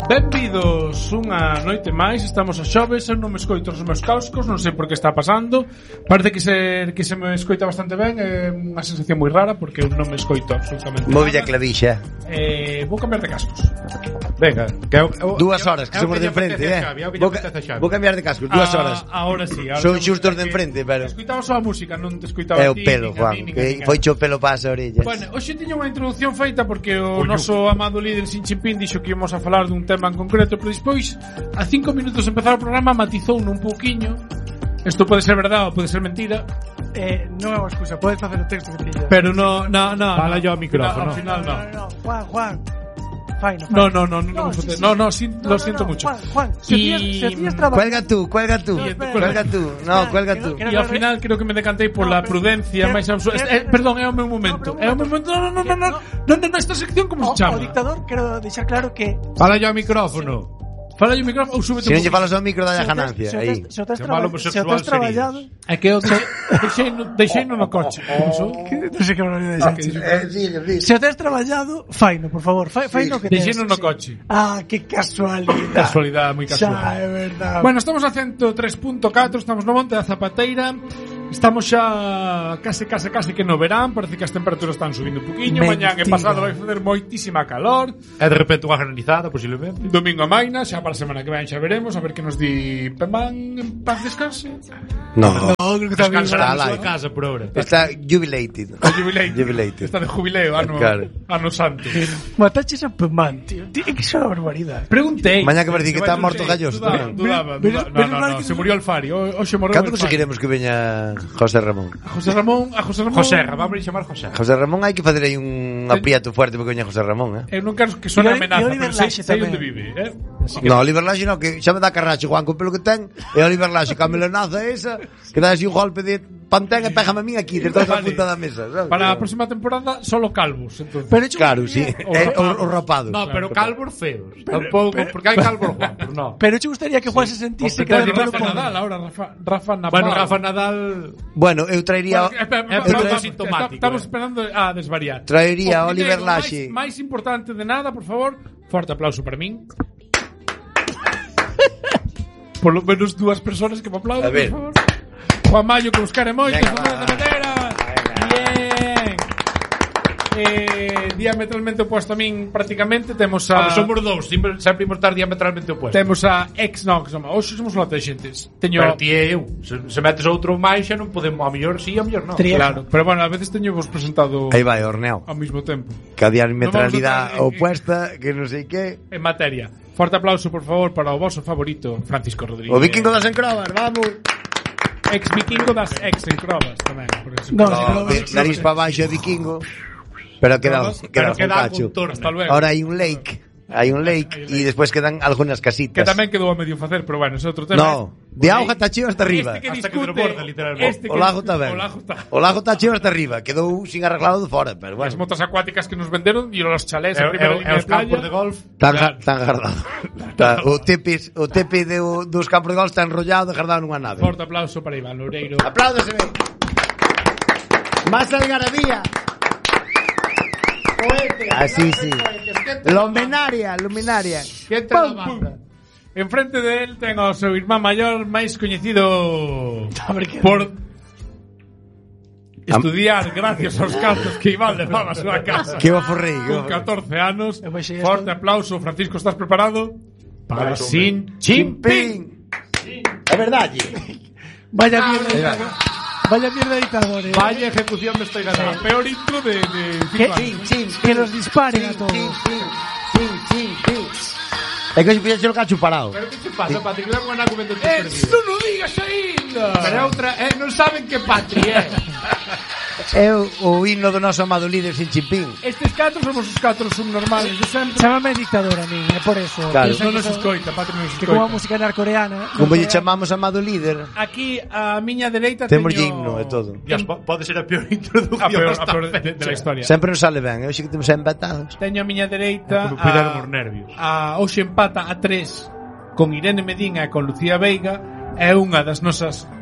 Benvidos unha noite máis. Estamos a xoves, eu non me escoito os meus cascos, non sei por que está pasando. Parece que se me escoita bastante ben. É unha sensación moi rara porque eu non me escoito absolutamente Móvil a clavixa. Vou cambiar de cascos. Venga, que 2 horas que somos de enfrente, Vou cambiar de cascos, 2 horas. Ahora sí. Son xustos de enfrente, pero escoitaba só a música, non te escoitaba é a o ti. pelo, Juan, que foi cho pelo para as orellas. Bueno, hoxe tiña unha introducción feita porque o noso amado líder Xi Jinping dixo que íamos a falar dun tema en concreto, pero despois, a 5 minutos de empezar o programa, matizou un pouquiño. Isto pode ser verdade ou pode ser mentira. Non é unha excusa, podes facer o texto que tiñas. Pero no. Fala yo ao micrófono. Al final no. Juan. Fine. No, lo siento mucho. Juan, si hacías trabajo. Cuelga tú. No, cuelga tú. E ao final creo que me decantei por la prudencia máis absoluta. Perdón, é o meu momento. No, esta sección como se chama? O dictador, quero deixar claro que Fala yo ao micrófono. Fala yo o micrófono ou súbete. Se non lle falas ao micro, dalle a ganancia. Aí. Se o tes traballado. É que eu deixei no coche. Non sei que barbaridade dixen. Se o tes traballado, faino, por favor. Faino que tes. Deixei no coche. Ah, que casualidade. Casualidade, moi casual. Xa, é verdade. Bueno, estamos a 103.4, estamos no Monte da Zapateira. Estamos xa case que no verán. Parece que as temperaturas están subindo un poquinho. Mañán e pasado vai fazer moitísima calor. E de repente unha granizada, posiblemente. Domingo a maina, xa para a semana que ven xa veremos. A ver que nos di Pemán en paz descanse. No, creo que está Descansará Está na súa live. casa por ahora. está jubilated. Jubilated. Está de jubileo, ano santo. Mataches a Pemán, tío. Tiene que ser unha barbaridade. Preguntei. Mañá que parece que está morto Galloso. Dudaba. No, se murió Alfari. Hoxe morreu. Cando conseguiremos que veña José Ramón? A José Ramón. José, vamos a chamar José. José Ramón hai que facer aí un aprieto fuerte porque veña José Ramón, Eu non quero que suene amenaza, Oliver pero Laxe sei tamén. onde vive, No, Oliver Laxe no, que xa me dá carrache, Juan, co pelo que ten. E Oliver Laxe, que a melenaza esa, que dá así un golpe de pantén e pégame a min aquí, desde outra punta da mesa, sabes? Para a próxima temporada, solo calvos, entonces. Pero hecho, Claro, sí, o rapado. No, pero calvos feos. Tampouco, porque hai calvos guapos, no. Pero te gustaría que Juan se sentise que Rafa Nadal, ahora Rafa Nadal. Bueno, Rafa Nadal Bueno, eu traería Estamos esperando a desvariar. Traería a Oliver Laxe. Máis importante de nada, por favor, forte aplauso para min. Por lo menos 2 personas que me aplauden, A ver. por favor. Juan Mayo, que buscar moitos, Venga, Juan de Madera. Bien. Diametralmente opuesto a min, prácticamente temos a somos dous, sempre imos estar diametralmente opuestos. Temos a hoxe somos un lote de xentes. Teño Pero ti e eu, se metes outro máis xa non podemos, a mellor sí, a mellor non. Claro, pero bueno, a veces teño vos presentado Aí vai, Orneo. ao mismo tempo. Que a diametralidade No vamos a opuesta, que non sei que. En materia. Forte aplauso, por favor, para o voso favorito, Francisco Rodríguez. O vikingo das encrobas, vamos. Ex vikingo das ex encrobas tamén, por eso. No, Nariz para baixo é vikingo. Pero queda un cacho. Hasta luego. Ahora hai un lake e despois quedan algunhas casitas. Que tamén quedou a medio facer, pero bueno, ese outro tema. No, de auga está cheo hasta arriba. Este que Hasta que discute, desborda, literalmente. O lago está ben. O lago está cheo hasta arriba. Quedou sin arreglado de fora, pero As bueno. motas acuáticas que nos venderon e los chalés E a primeira línea os de campos playa. de golf. Tan guardado. O tepe dos campos de golf está enrollado e guardado nunha nave. Forte aplauso para Iván Loureiro. Apláudeseme. Más algarabía. Así, sí. Luminaria. Que entra na banda. Enfrente de él ten o seu irmán maior máis coñecido por estudiar gracias aos cartos que Iván levaba a súa casa. Que o forrei. Con 14 anos. Eu baixei Forte aplauso, Francisco, estás preparado? Para Xi Jinping. É verdade. Vaya mierda dictador. Vaya ejecución me estoy ganando. La peor intro de Que los disparen a todos. É que se fixese o cacho parado. Pero que se pasa, Patrick? Leva un argumento perdido. ¡Esto no digas ainda! Pero é outra, non saben que Patrick é. É o himno do noso amado líder Xi Jinping. Estes 4 somos os 4 subnormales de sempre. Chámame dictador a mí, é por eso. Claro. Non nos escoita, Patri, non nos Que como a escoita. música narcoreana. Como lle chamamos amado líder, Aquí, a miña dereita temos teño... himno e todo. Dios, pode ser a peor introducción A peor hasta de la historia. Sempre nos sale ben, hoxe que temos empatados. Teño a miña dereita Como cuidaron os nervios. hoxe empata a 3 con Irene Medina e con Lucía Veiga. É unha das nosas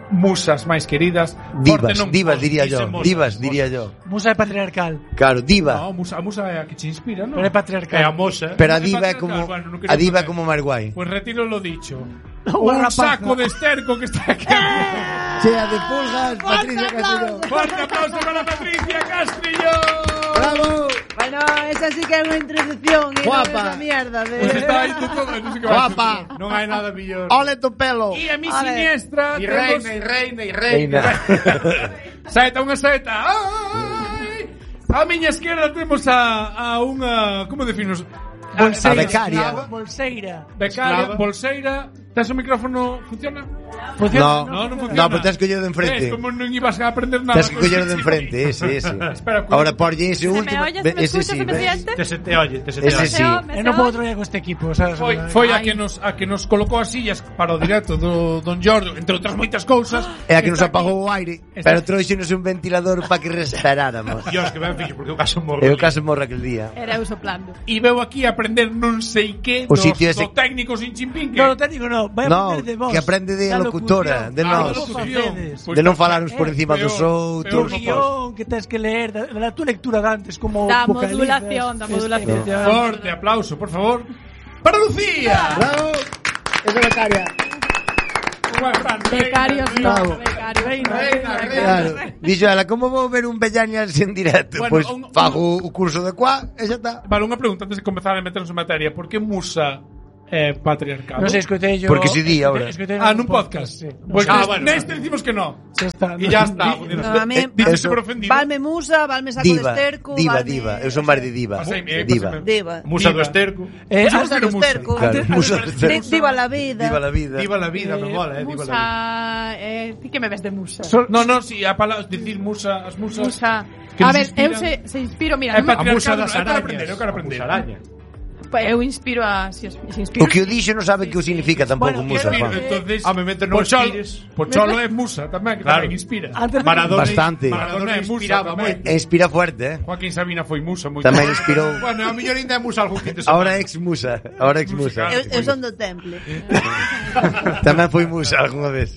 musas máis queridas. Divas diría yo. Musa é patriarcal. Claro, diva. No, a musa é a que che inspira, non? Pero é patriarcal. É a moza. Pero a diva é como a diva como máis guai. Pues retiro lo dicho. Unha Un rapaza. saco de esterco que está aquí. Chea de pulgas, Patricia Castellón. Fuerte aplauso para Patricia Castellón. Bravo. Bueno, esa sí que é unha introducción. Guapa. Esa mierda de... Pues está aí todo, non sei que vai Guapa. ser. Non hai nada mellor. Ole tu pelo. E a mi Vale. siniestra E temos... reina. Saeta, unha saeta. Ai. A miña esquerda temos a unha... Como definos? A becaria. Bolseira. Becaria, bolseira. Tes o micrófono? Funciona? No, non funciona. no, pero tens que coller de enfrente. Como non ibas a aprender nada. Tens que coller de enfrente, ese. Espera, Ahora porlle ese ¿Se me último. oye? ¿Se me Ese escucha? sí, ¿Se me ves. siente? Te oye. Ese sí. Eu non podo traballar con este equipo, sabes? Foi a que nos colocou as sillas para o directo do Don Giorgio, entre outras moitas cousas. É a que nos apagou o aire, pero trouxenos un ventilador para que respiráramos. Dios, que ben fixo, porque o caso morro. Eu case morro aquel día. Era eu soplando. E veu aquí a aprender non sei que O do sitio ese- técnico sin chimpín que... No, técnico no. Vai a No, aprender de vos. que aprende de Da locutora, de Ah, nós. da locución. Facedes. De non falarnos por encima dos peor, Tu outros. guión que tens que leer da tua lectura de antes como Da vocalizas. modulación, da modulación. Forte aplauso, por favor, para Lucía. Bravo. Esa becaria. Becarios no, Bravo. becarios. Claro. Dixo ela, como vou ver un Bellañas en directo? Bueno, Pois un- fago o curso de cuá e xa está. Vale, unha pregunta antes de comenzar a meternos en materia. Por que Musa é patriarcado? Non sei, escoitei yo. Porque se di ahora. Nun podcast. Sí. Pues bueno. neste decimos que no. Xa está. E ya está. No, a mí, Eso. por ofendido. valme musa, valme saco de esterco, valme... Diva. Eu son máis de diva. Pasei, Diva. pasei. Diva. Musa do Diva. esterco. Musa Musa do do esterco. Claro, musa do esterco. Diva la vida. Diva la vida. Viva la vida, me mola, viva la vida. Musa, ti que me ves de musa? No, si a palabra decir musa, as musas. Musa. Que A nos ver, eu inspiran. se inspiro, mira, É non me- A musa patriarcado, das eu quero arañas. aprender, eu quero aprender. A musa araña. eu inspiro a se O inspiro. que o dixo non sabe que o significa tampouco Bueno, musa, quero Juan. Entonces, me meto nos Pocholo, tires. Pocholo é musa tamén, que Claro. tamén inspira. Antes de Maradona. Bastante. Maradona é musa inspiraba tamén. moito. E inspira fuerte, Joaquín Sabina foi musa moito. Tamén inspirou. Bueno, a mellor ainda é musa algún fin de semana. Ahora ex musa. Ahora ex musa. Eu son do temple. Tamén foi musa algunha vez.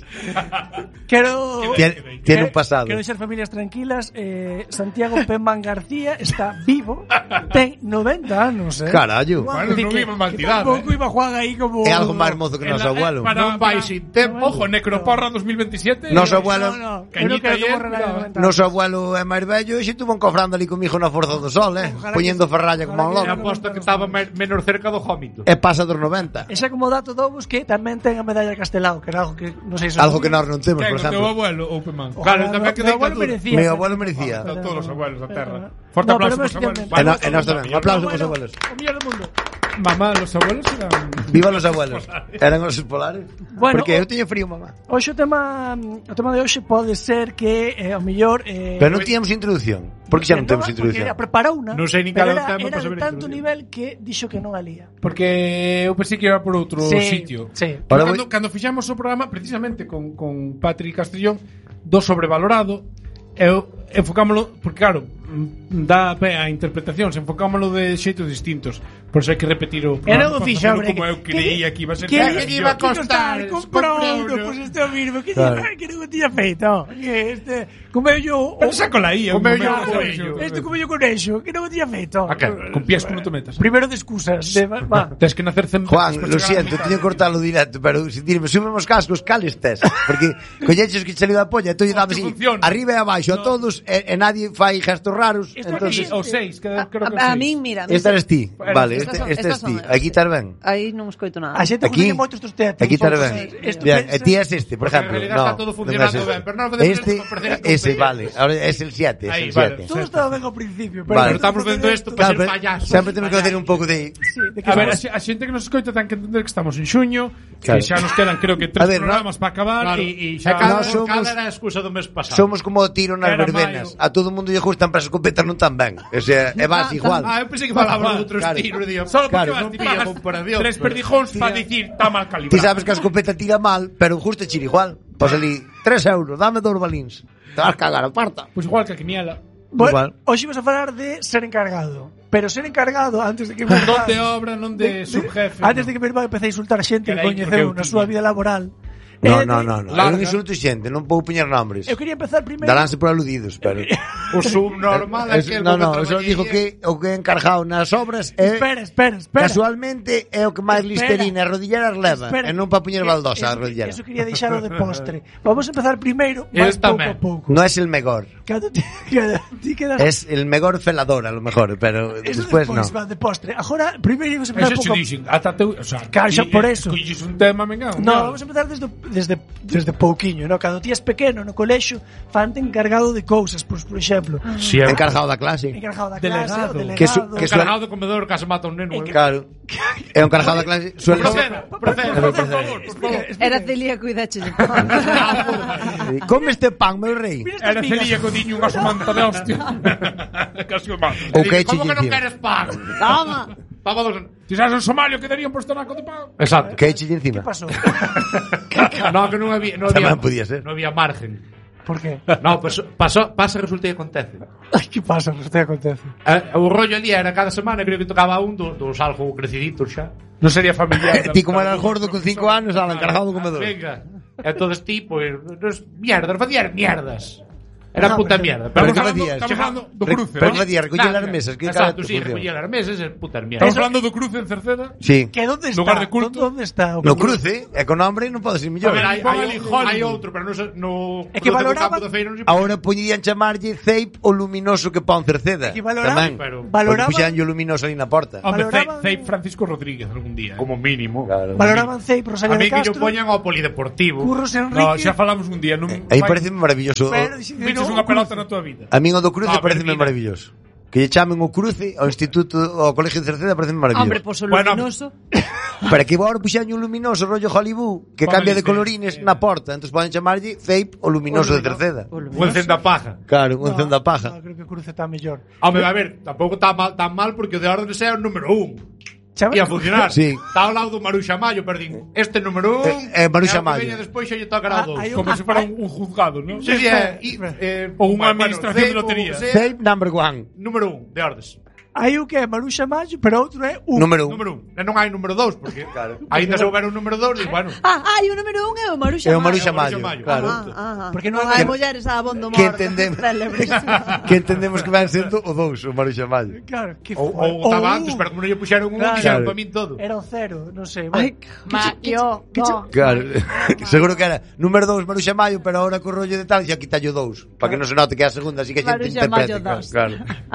Quero Tiene un pasado. Quero ser familias tranquilas. Santiago Pemán García está vivo. Ten 90 anos, Carallo. Bueno, non vimos mal Que tirado. tampouco iba Juan aí como... É algo máis mozo que noso abuelo. Non vai sin tempo. Ojo, Necroporra 2027. Noso abuelo, No, eu non Cañita quero que ayer, morra nadie cuidado. de 90 anos. noso abuelo é máis vello e xe tuvo encofrando ali comigo na Forza do Sol, Ojalá poñendo que- ferralla como un ojalá E loco. aposto que estaba menos cerca do jómito. E pasa dos 90. E xa como dato dovos que tamén ten a medalla Castelao, que era algo que non sei se Algo que nós non temos, Quen, por o teu exemplo. abuelo ou Pemán? Claro, tamén que meu dei abuelo captura. merecía. Meu abuelo merecía. A todos os abuelos da terra. Pero- Forte No, aplauso pero pros abuelos. musicalmente- E nós tamén. Un aplauso pros Abuelo, abuelos. O mellor do mundo. Mamá, los abuelos eran... Viva los abuelos. Eran os polares. Bueno, Porque eu teño frío, mamá. Hoxe o tema de hoxe pode ser que o mellor Pero non tiñamos introducción. Por que xa non temos introducción? Porque preparou unha. Non sei nin pero cal é o era- tema era para de saber a tanto introducción. nivel que dixo que non alía. Porque eu pensei que iba por outro Sí, sitio. sí. Ahora Cando fixamos o programa, precisamente con Patrick Castellón, do sobrevalorado, eu enfocámoslo, porque claro, dá pé a interpretacións, enfocámoslo de xeitos distintos. Por eso hai que repetir o E non programa o para fixo, facelo hombre. como eu creía que iba a ser. Que tan iba a costar? Comprou Comprou, pues este é o mismo. Que Claro. que non o tiña feito. Que este comeu yo... Pero saco la IA. Comeu yo un momento, o coello. ¿sabes? Este comeu yo con eso. Que non o tiña feito. A que? Con pies que non te metas. Primero de excusas. Va. Tens que nacer 100 Juan, veces para lo chegar a siento, mitad. teño que cortarlo directo, pero si dirme, súbeme os cascos, cales tes? Porque colleches que che saliu da polla, tú lle dabas así, funciona. arriba e abaixo a todos, e nadie fai gestos raros, Isto entonces... O 6, creo que A seis. min, mira. Esta eres ti, vale, Estas son- este estas es ti, son- aquí estás ben. Aí non escoito nada. A xente Aquí, gusta moito estos teatros. aquí estás ben. Esto Bien, pensa- e ti es este, por Porque en ejemplo. realidad No, está todo non funcionando es ben, pero non podemos este, perder el ese, concepto. vale, ahora es el 7, es Ahí, el vale. 7. Todo estaba ben ao principio. Vale. Pero estamos vendo isto para ser payasos. Sempre temos que hacer un pouco de... Sí, de que A ver, somos- a xente que nos escoita ten que entender que estamos en xuño, Claro. que xa nos quedan creo que 3 A ver, programas para acabar Claro. e E xa cada, Nós somos- cada era a excusa do mes pasado. Somos como o tiro nas Era verbenas. maio. A todo o mundo lle gustan para as escopetas non tan ben. O sea, é vas igual. Ah, eu pensei que falaba de outros Claro. tiros, digo. Solo porque Claro, vas non ti pilla pagas comparación. 3 perdijóns para dicir está mal Ti calibrado. sabes que a escopeta tira mal, pero justo chir igual. Pois ali, 3 euros, dame 2 balíns. Te vas cagar, aparta. Pois igual que a quiniela. Igual. Hoxe vamos a falar de ser encargado. Pero ser encargado antes de que Non de obra, non de subjefe. Antes de que mi irmán empece a insultar a xente que Carai, coñeceu porque eu na súa tiña. vida laboral, No. É un insulto xente, non vou poñer nombres. Eu quería empezar primeiro. Daránse por aludidos, pero... O subnormal é que... No, eu só digo que o que é encargado nas obras é... Espera. Casualmente é o que máis listerina e rodilleras leva. E non para poñer baldosa a rodillera. Eso quería deixar o de postre. Vamos a empezar primeiro, máis pouco a pouco. No es el mejor. Ti quedas... Es el mejor felador, a lo mejor, pero después no. Va de postre. Agora, primeiro vamos a empezar pouco. Ata teu, o sea, Caixa, por eso. Colles un tema, venga. No, vamos a empezar desde pouquiño, no? Cando ti és pequeno no colexio, fante encargado de cousas, por exemplo. Sí, encargado da clase. Encargado da clase, delegado. Que encargado do comedor que se mata un neno. Claro. É un encargado da clase. Proceda, por favor. Era celíaco e dache. Come este pan, meu rei. Era celíaco, diño unha somanta de hostia. Casi o mato. O que Como que non queres pan? Toma. Ti sabes en Somalia que darían por estonaco de pan. Exacto. Que eche encima. Que pasou? No, que non había Tamén podía ser. Non había margen. Por qué? No, pues pasa, resulta e acontece. Ai, que pasa? Resulta e acontece. O rollo ali era cada semana, creo que tocaba un dos algo creciditos xa. Non sería familiar. Ti como era el gordo con 5 anos, ala, encargado do comedor. Venga. Entonces ti, pues, mierdas, facías mierdas. Era puta mierda. Pero que Estamos facías? falando do cruce, Pero ¿no? facía recoller as mesas, que cada Exacto, sí, recoller as mesas e putas Estamos mierdas. falando do cruce en Cerceda. Sí. Que onde está? Lugar de culto. ¿Dónde está? No cruce, e con nombre non pode ser A mellor. ver, Hollywood. hai outro, pero no É que valoraban- campo de feira non se Ahora poñían chamarlle Ceip o luminoso que pon Cerceda. Que valoraban- Tamén. pero- Porque valoraban- puxeranlle o luminoso ali na porta. Hombre, Valoraban- Ceip Francisco Rodríguez algún día. como mínimo. Claro. Valoraban Ceip, A Rosalía mí de que yo Castro, poñan ao polideportivo. Curros No, Enrique... xa falamos un día. Aí parece maravilloso. Viches unha pelota na tua vida. A min o do cruce No, parece mentira. maravilloso. Que lle chamen o cruce ao instituto, ao colegio de Cerceda parece Hombre, maravilloso. pois o Bueno, luminoso. Pero que agora puxan un luminoso rollo Hollywood que Póngale cambia de Ceip. colorines na porta, entonces poden chamarlle Ceip o luminoso de Cerceda. O O luminoso. encenda paja. Claro, un encendo da paja. No, creo que Cruce está mellor. Hombre, a ver, tampouco está tan mal porque o de orden sea o número 1. Sabes? Ia funcionar. Sí. Está ao lado do Maruxa Mayo, perdín. Este número 1. Maruxa Mayo. Despois xa lle tocará o 2. hai Como se fuera un juzgado, ¿no? Sí, O unha administración de lotería. Ceip number 1. Número 1 de ordes. Hai un que é Maruxa Mayo, pero outro é un. Número 1. Número 1. E non hai número 2 porque ainda se houber un número 2, e bueno. E o número 1 é o Maruxa É o Mayo. Maruxa Mayo, Mayo. claro. Porque non non hai hai- mulleres a abondo Que morto. entendemos Célebres. que entendemos que van sendo o 2, o Maruxa Mayo. Claro, que Ou estaba antes, pero como non lle puxeron un, Claro. dixeron para min todo. Era o 0, non sei. Ai, Yo, no. Claro, seguro que era número 2 Maruxa Mayo, pero ahora co rollo de tal xa quitallo 2, para que non se note que é a segunda, así que a xente Maruxa Mayo interprete. 2. Claro.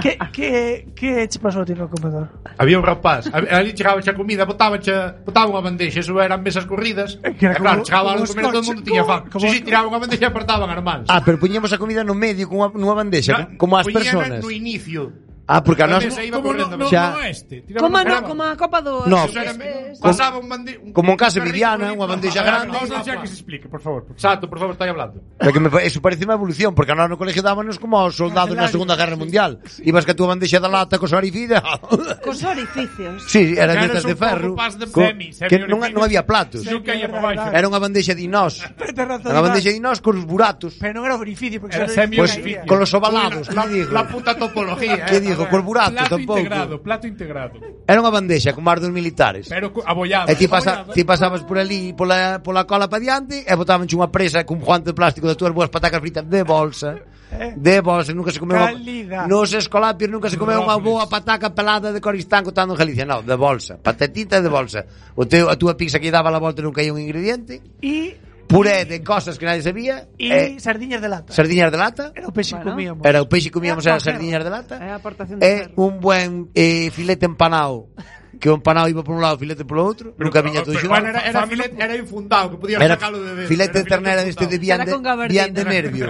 Que che pasou a ti no comedor? Había un rapaz, ali chegaba xa comida, botaban unha bandexa, eso eran mesas corridas. E Que era claro, como- chegaba como algo os comer todo o coches, mundo tiña fan. como- Sí, tiraban unha bandexa e apartaban as mans. Ah, pero poñemos a comida no medio nunha bandexa, como as Poñían personas. no inicio. Ah, porque a A nós mesa iba Como correndo. no xa- este. Como a Copa do... No. Eso era- Este- pasaba un como en casa Viviana, unha bandexa grande. Vamos a deixar que se explique, por favor. Exacto, por favor, estáis hablando. Pero que eso parece unha evolución, porque a nós no colegio dábanos como aos soldados na Segunda Guerra Mundial. Ibas que a túa bandexa da lata cos orificios. Cos orificios. Sí, eran Eres letras de un pouco ferro. pas de Que non había platos. Nunca ia para baixo. Era unha bandexa de inós. Ten razón, Unha Iván. bandexa de inós cos buratos. Pero non era orificio, porque Era se semi- Pues orificio. con los ovalados, La, que digo. la puta topología. Que digo, cos buratos Plato tampouco. integrado. Era unha bandexa como as dos militares. Pero abollado. E ti pasabas por ali pola cola para diante e botabanche unha presa cun guante de plástico das túas boas patacas fritas de bolsa. De bolsa, nunca se comeu Calidad. nos escolapios nunca se comeu unha boa pataca pelada de Coristán cotando en Galicia, no, de bolsa, patatita de bolsa. A túa pizza que lle daba a volta nunca hai un ingrediente. E Puré de cosas que nadie sabía. sardiñas de lata. Sardiñas de lata. Era o peixe que Bueno. comíamos. Era o peixe que comíamos Era as sardiñas de lata. É a aportación de E ferro. un buen filete empanado. Que o empanado iba por un lado, o filete polo outro. Nunca viña todo Bueno, xunto. era, filete, era infundado, que podías Era sacarlo de dentro. filete de Era ternera deste de infundado. Era con gabardina. vian de nervios.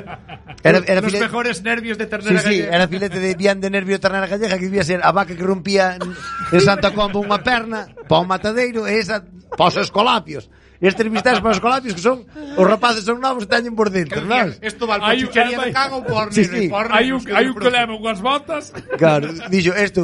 Era Los filete, mejores nervios de sí, ternera sí, gallega. era filete de vian de nervio de ternera gallega que debía ser a vaca que rompía en Santa Comba unha perna para o matadeiro e esa para os escolapios. Estes bistecs para os escolapios que son os rapaces son novos que teñen por dentro, non? Esto vale para Hai un- chuchería de hai- can ou por Sí, neno, sí. por Hai neno, un que leva unhas botas. Claro, dixo, isto,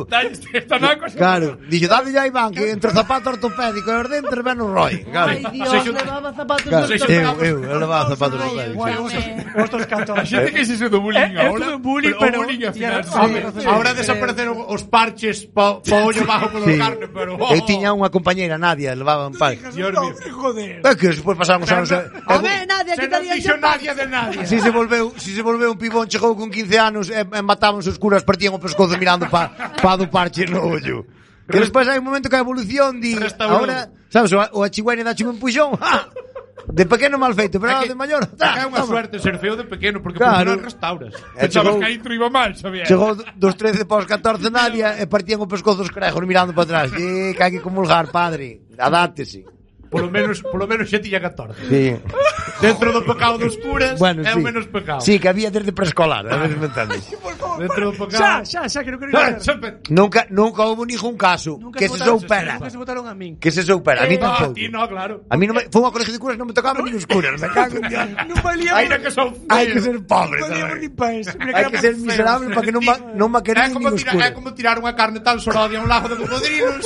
claro, dixo, dade ya Iván que entre o zapato ortopédico e os dentes ven o roi. Claro. Ai, Dios, levaba zapatos Claro, no eu levaba zapatos ortopédicos. Vosotros cantos. Xente que se do bullying É ahora. todo bullying, pero pero... o bullying al final. Ahora desapareceron os parches pa ollo bajo polo Sí. carne, pero... Eu tiña unha compañeira, Nadia, levaba un par. Dios mío. Joder. joder. É que despois pasaron os anos. Home, nadie, Se non quitaría dixo yo nadie de nadie. Si se volveu un pibón, chegou con 15 anos e matábanse os curas, partían o pescozo mirando pa do parche no ollo. Que despois hai un momento que a evolución di, Restaurou. ahora, sabes, o achiguaine dache un empuxón, de pequeno mal feito, pero É de maior, é unha suerte ser feo de pequeno, porque Claro. por non restauras. Pensabas chegou- que aí intro iba mal, sabía. Chegou dos 13 pos 14 Nadia e partían o pescozo os crejos mirando para atrás. Que hai que comulgar, padre. Adáptese. Polo menos xa tiña 14. Sí. Dentro do pecado dos curas Bueno, é sí. o menos pecado. Sí, que había desde preescolar, a ver se me entendes. Dentro do pecado. Xa, que non quero Ah, ir. sempre- Nunca houve ningún caso que se soupera. Nunca se votaron a min. Que se soupera, a mí Ah, tampouco. ti no, claro. A mí non me, foi unha colegio de curas, non me tocaban ni os curas, me cago en Dios. Non valíamos. Ainda que son Hai que ser pobre, Non valíamos sabes? ni pa eso. Mira Hai era que moi ser feo. miserable para que non me queren ni os É curas. como tirar unha carne tan sorodia a un lago de cocodrilos.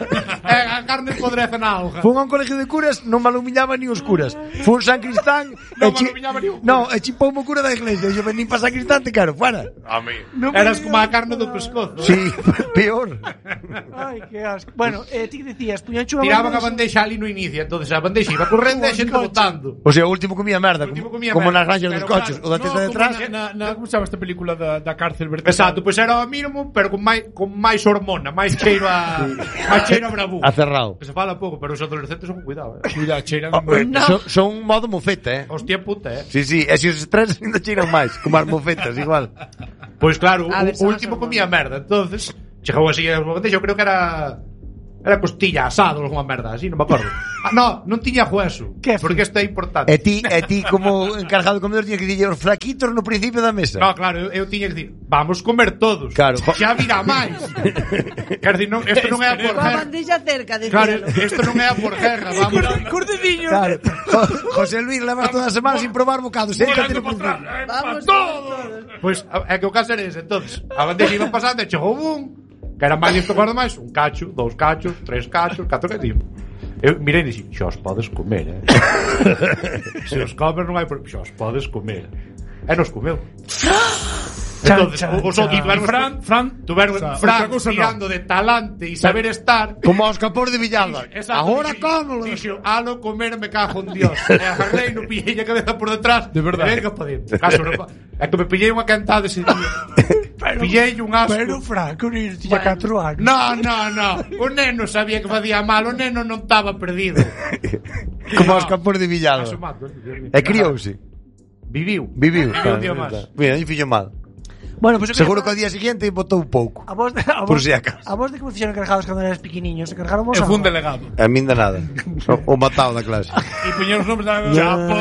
A carne podreza na auga. Fun a un colegio de curas, non me alumiñaba ni os curas. Fun San Cristán, Non me alumiñaba ni un cura. no, e chipoume o cura da iglesia. Eu vení para San Cristán, te quero, fuera. Eras como a carne do pescozo. Sí, peor. Ai, que asco. Bueno, ti que decías, puñancho Tiraban a bandexa ali no inicio, entonces a bandexa iba correndo e a xente botando. O sea, o último comía merda, O último como, comía como merda. nas granxas dos Pero coches, claro, o da teta No, detrás. como como chama esta película da cárcel vertical. Exacto, pois era o mínimo, pero con máis hormona, máis cheiro a bravú. A cerrado. Que se fala pouco, pero os adolescentes son con cuidado, Cuidado, cheira. Son un modo mofeta, Hostia puta, Sí, sí, e se os estreses ainda cheiran máis, como as mofetas, igual. Pois claro, A ver, o son último as comía merda, entonces chegou así a bandexa, eu creo que era costilla, asado ou alguma merda, así, non me acordo. Non tiña hueso, Que porque isto é importante. E ti como encargado de comedor, tiña que dicir os flaquitos no principio da mesa. No, claro, eu tiña que dicir, vamos comer todos. Claro. Xa virá máis. Quer dicir, isto non é a por Coa guerra. bandilla cerca, Claro, dicíalo. isto non é a por guerra, vamos. Cordediño. Claro. José Luis, levas toda a semana sin probar bocado, séntate no principio. Vamos Pois é que o caso era ese, entonces a bandeja iba pasando e chegou un que era máis listo guarda máis, un cacho, 2 cachos, 3 cachos, 4 cachos. Eu mirei e dixi, xa os podes comer, Se os comer non hai problema, xa os podes comer. E nos comeu. Entonces, os outros tuveron Fran tirando de talante e saber estar. Como aos capós de Villalba. Exacto, Agora dixo- cómolo. Dixo, alo comer me cago en Dios. E agarrei no pillei a cabeza por detrás. De verdade. E venga pa dentro. Caso, é que me pillei unha cantada ese día. Pillei un asco. Pero Franco, nin tiña 4 anos. No. O neno sabía que facía mal. O neno non estaba perdido. Como aos capós de Villalba. Caso mato. E criouse. Viviu. Viviu. Un día máis. Mira, aí fillo mal. Bueno, pues Seguro que ao día siguiente botou pouco. A vos Por si acaso. A vos de que vos fixeron encargados cando eras pequeniños, encargaron vos Eu fui un algo? delegado. A min de nada. O matado da clase. E puñeron os nombres da...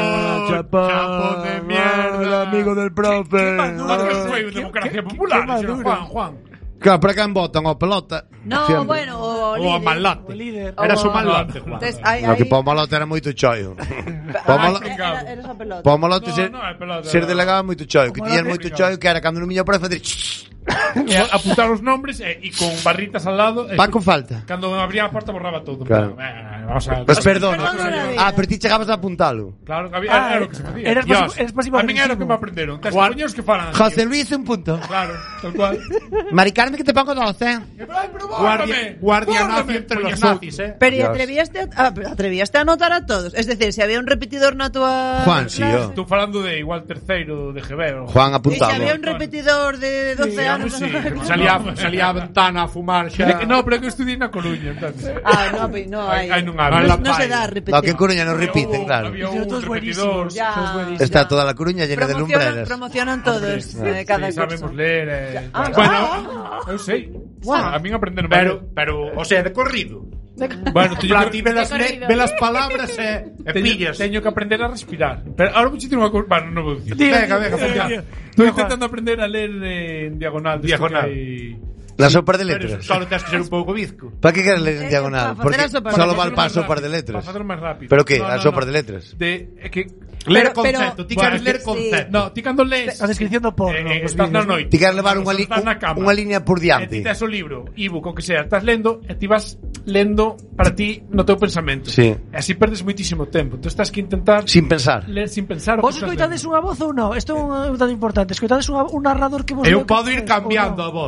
Chapo de mierda. amigo del profe. Foi democracia popular. Juan. Claro, para quen votan ao pelota. No, Siempre. bueno, o O a líder. malate. O líder. Era su O- malate, Juan. Entonces, aí, No, que para o malote era moito chollo. Para o malote... Eres a pelota. Para o malote No, ser, no, é pelota. ser delegado é moito chollo. Que O tiñas malote- moito chollo que era cando non miña para fazer... E apuntar os nombres e con barritas al lado. E Paco falta. Cando abría a porta borraba todo. Claro. Vamos a... Pues perdona. Perdona la vida. Pero ti chegabas a apuntalo. Claro, que había, era o que se facía. Eres Dios, pasivo a min era o que agresivo. me aprenderon. Tes Juan- compañeros que falan. José Luis, un punto. Claro, tal cual. Mari Carmen, que te pongo 12. Guardia nazi entre los nazis, Pero Dios. atrevíaste a anotar a todos. Es decir, si había un repetidor na tua Juan, sí, clase, yo. Estou falando de igual terceiro de GB. Juan E se apuntado. había un repetidor de 12 anos. sí, salía a ventana a fumar xa. No, pero é que eu estudiei na Coruña, entonces. No hai. Aí non había. No se dá a repetir. No, que en Coruña non repiten, claro. Había Pero un todos repetidor. buenísimos. Ya. Todos buenísimos. Está toda la Coruña llena de lumbreras. Promocionan todos cada Sí, sabemos curso. ler. Bueno, Eu sei. A min aprenderon pero, o sea, de corrido. Bueno, Plan, ti ve las palabras e pillas. Teño que aprender a respirar. Pero ahora vou dicir unha cousa, bueno, non vou dicir. Venga, Estou intentando aprender a ler en diagonal. Diagonal. La sopa de Pero letras. solo tens que ser un pouco bizco. ¿Para qué quieres leer en diagonal? para Porque facer a sopa de solo letras. vale para sopar de letras. Para facer máis rápido. ¿Pero qué? No, ¿A no, sopar no. de letras? É que Ler Pero- concepto, ti bueno, queres ler sí. concepto. No, ti cando lees A descripción do porno. dos estás na vídeos, ¿no? noite. Ti queres levar Cando estás na cama, unha línea por E ti diante. tes o libro, ebook, o que sea, estás lendo e ti vas lendo para ti no teu pensamento. Sí. E así perdes moitísimo tempo. Entón estás que intentar Sin pensar. ler sin pensar o Vos que estás escoitades lendo. unha voz ou non? Isto é un dato importante. Escoitades un narrador que vos Eu leu podo ir que- cambiando ou a voz.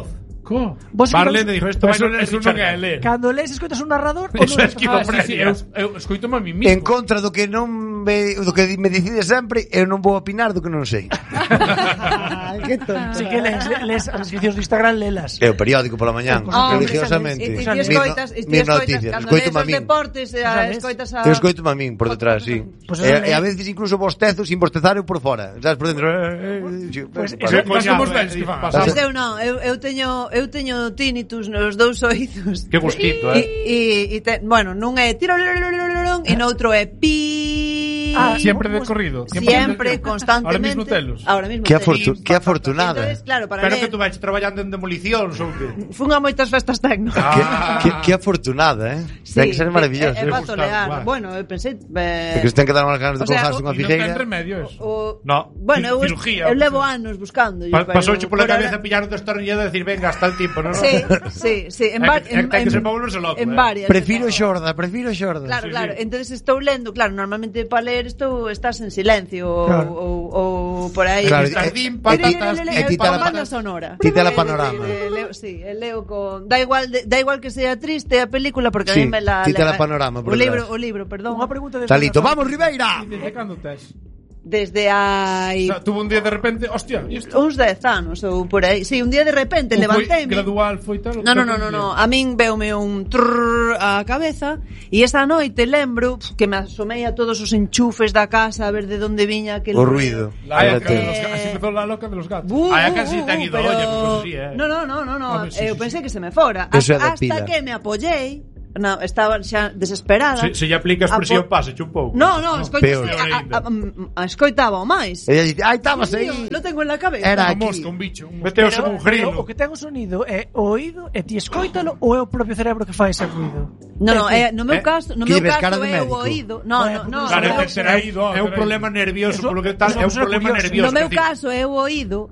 Vos Marlene dijo esto. Eso non é ler. Cando lees escoitas un narrador Eso é Sí, esquizofrenia. eu escoito-me a mí mismo. En contra do que non do que me decide sempre, eu non vou opinar do que non sei. Que tonto. Así que lees as descripcións do Instagram, lelas. É o periódico pola mañán, religiosamente. E ti escoitas, Mis noticias, cando lees escoito-me a os min. deportes, escoitas a... Eu escoito-me a min por detrás, sí. Pues E a veces incluso bostezo sin bostezar eu por fora. Sabes, por dentro. Pues Vas como os velhos que fan. Mas eu non, eu teño tinnitus nos dous oídos. Que gustito, Bueno, nun é tiro e noutro é pi. Siempre de corrido. Siempre, constantemente. Ahora mismo telos. Que afortunada. Entonces, claro, para Pero ler, que tú vais traballando en demolicións ou que? fun a moitas festas tecno. Que afortunada, Ten que ser maravilloso. É para gustar, tolear. igual. Bueno, eu pensei... É que se ten que dar unhas ganas de O sea, colgarse unha Non ten figueira. remedio eso. No. Bueno, Cirugía, eu levo anos buscando. Pasouche pola cabeza pillar un destornillado e decir, venga, hasta el tiempo, non? Sí. En que se para volverse loco, varias. Prefiro xorda. Claro, claro. Entonces estou lendo, claro, normalmente para ler estás en silencio Claro. ou por aí. Claro, Jardín, patatas, Con banda sonora. Tita la panorama. Sí, leo con da igual que sea triste a película porque Sí, a mí me la tita la panorama por detrás. o libro, perdón. Unha pregunta de Salito, vamos Ribeira. Desde cando tes? Desde hai Tuvo un día de repente, hostia, e isto? uns 10 anos ou por aí. Sí, un día de repente levanteime. Gradual foi tal. No. A min veume un trrr a cabeza e esta noite lembro que me asomei a todos os enchufes da casa a ver de onde viña aquel O ruido. La loca Espérate. de los gatos. Así empezó la loca de los gatos. Casi te han ido olla, pues sí, No, Sí, eu sí, pensei que se me fora. Eso é de Hasta pila. que me apoyei. No, estaba xa desesperada. Se lle aplica a expresión, pase un pouco. No, peor. escoitaba o máis. Ella dice, ai, estabas aí. Lo tengo en la cabeza. Era Una aquí. mosca, un bicho. Meteos en un O grilo. que ten o sonido é o oído e ti escoítalo ou é o propio cerebro que fai ese ruido? No meu caso, Que lleves cara de é o médico. oído. No. Claro, no, que será ido. É un problema nervioso, Eso- polo que tal, eso é un é problema curioso. nervioso. No meu que ti- caso é o oído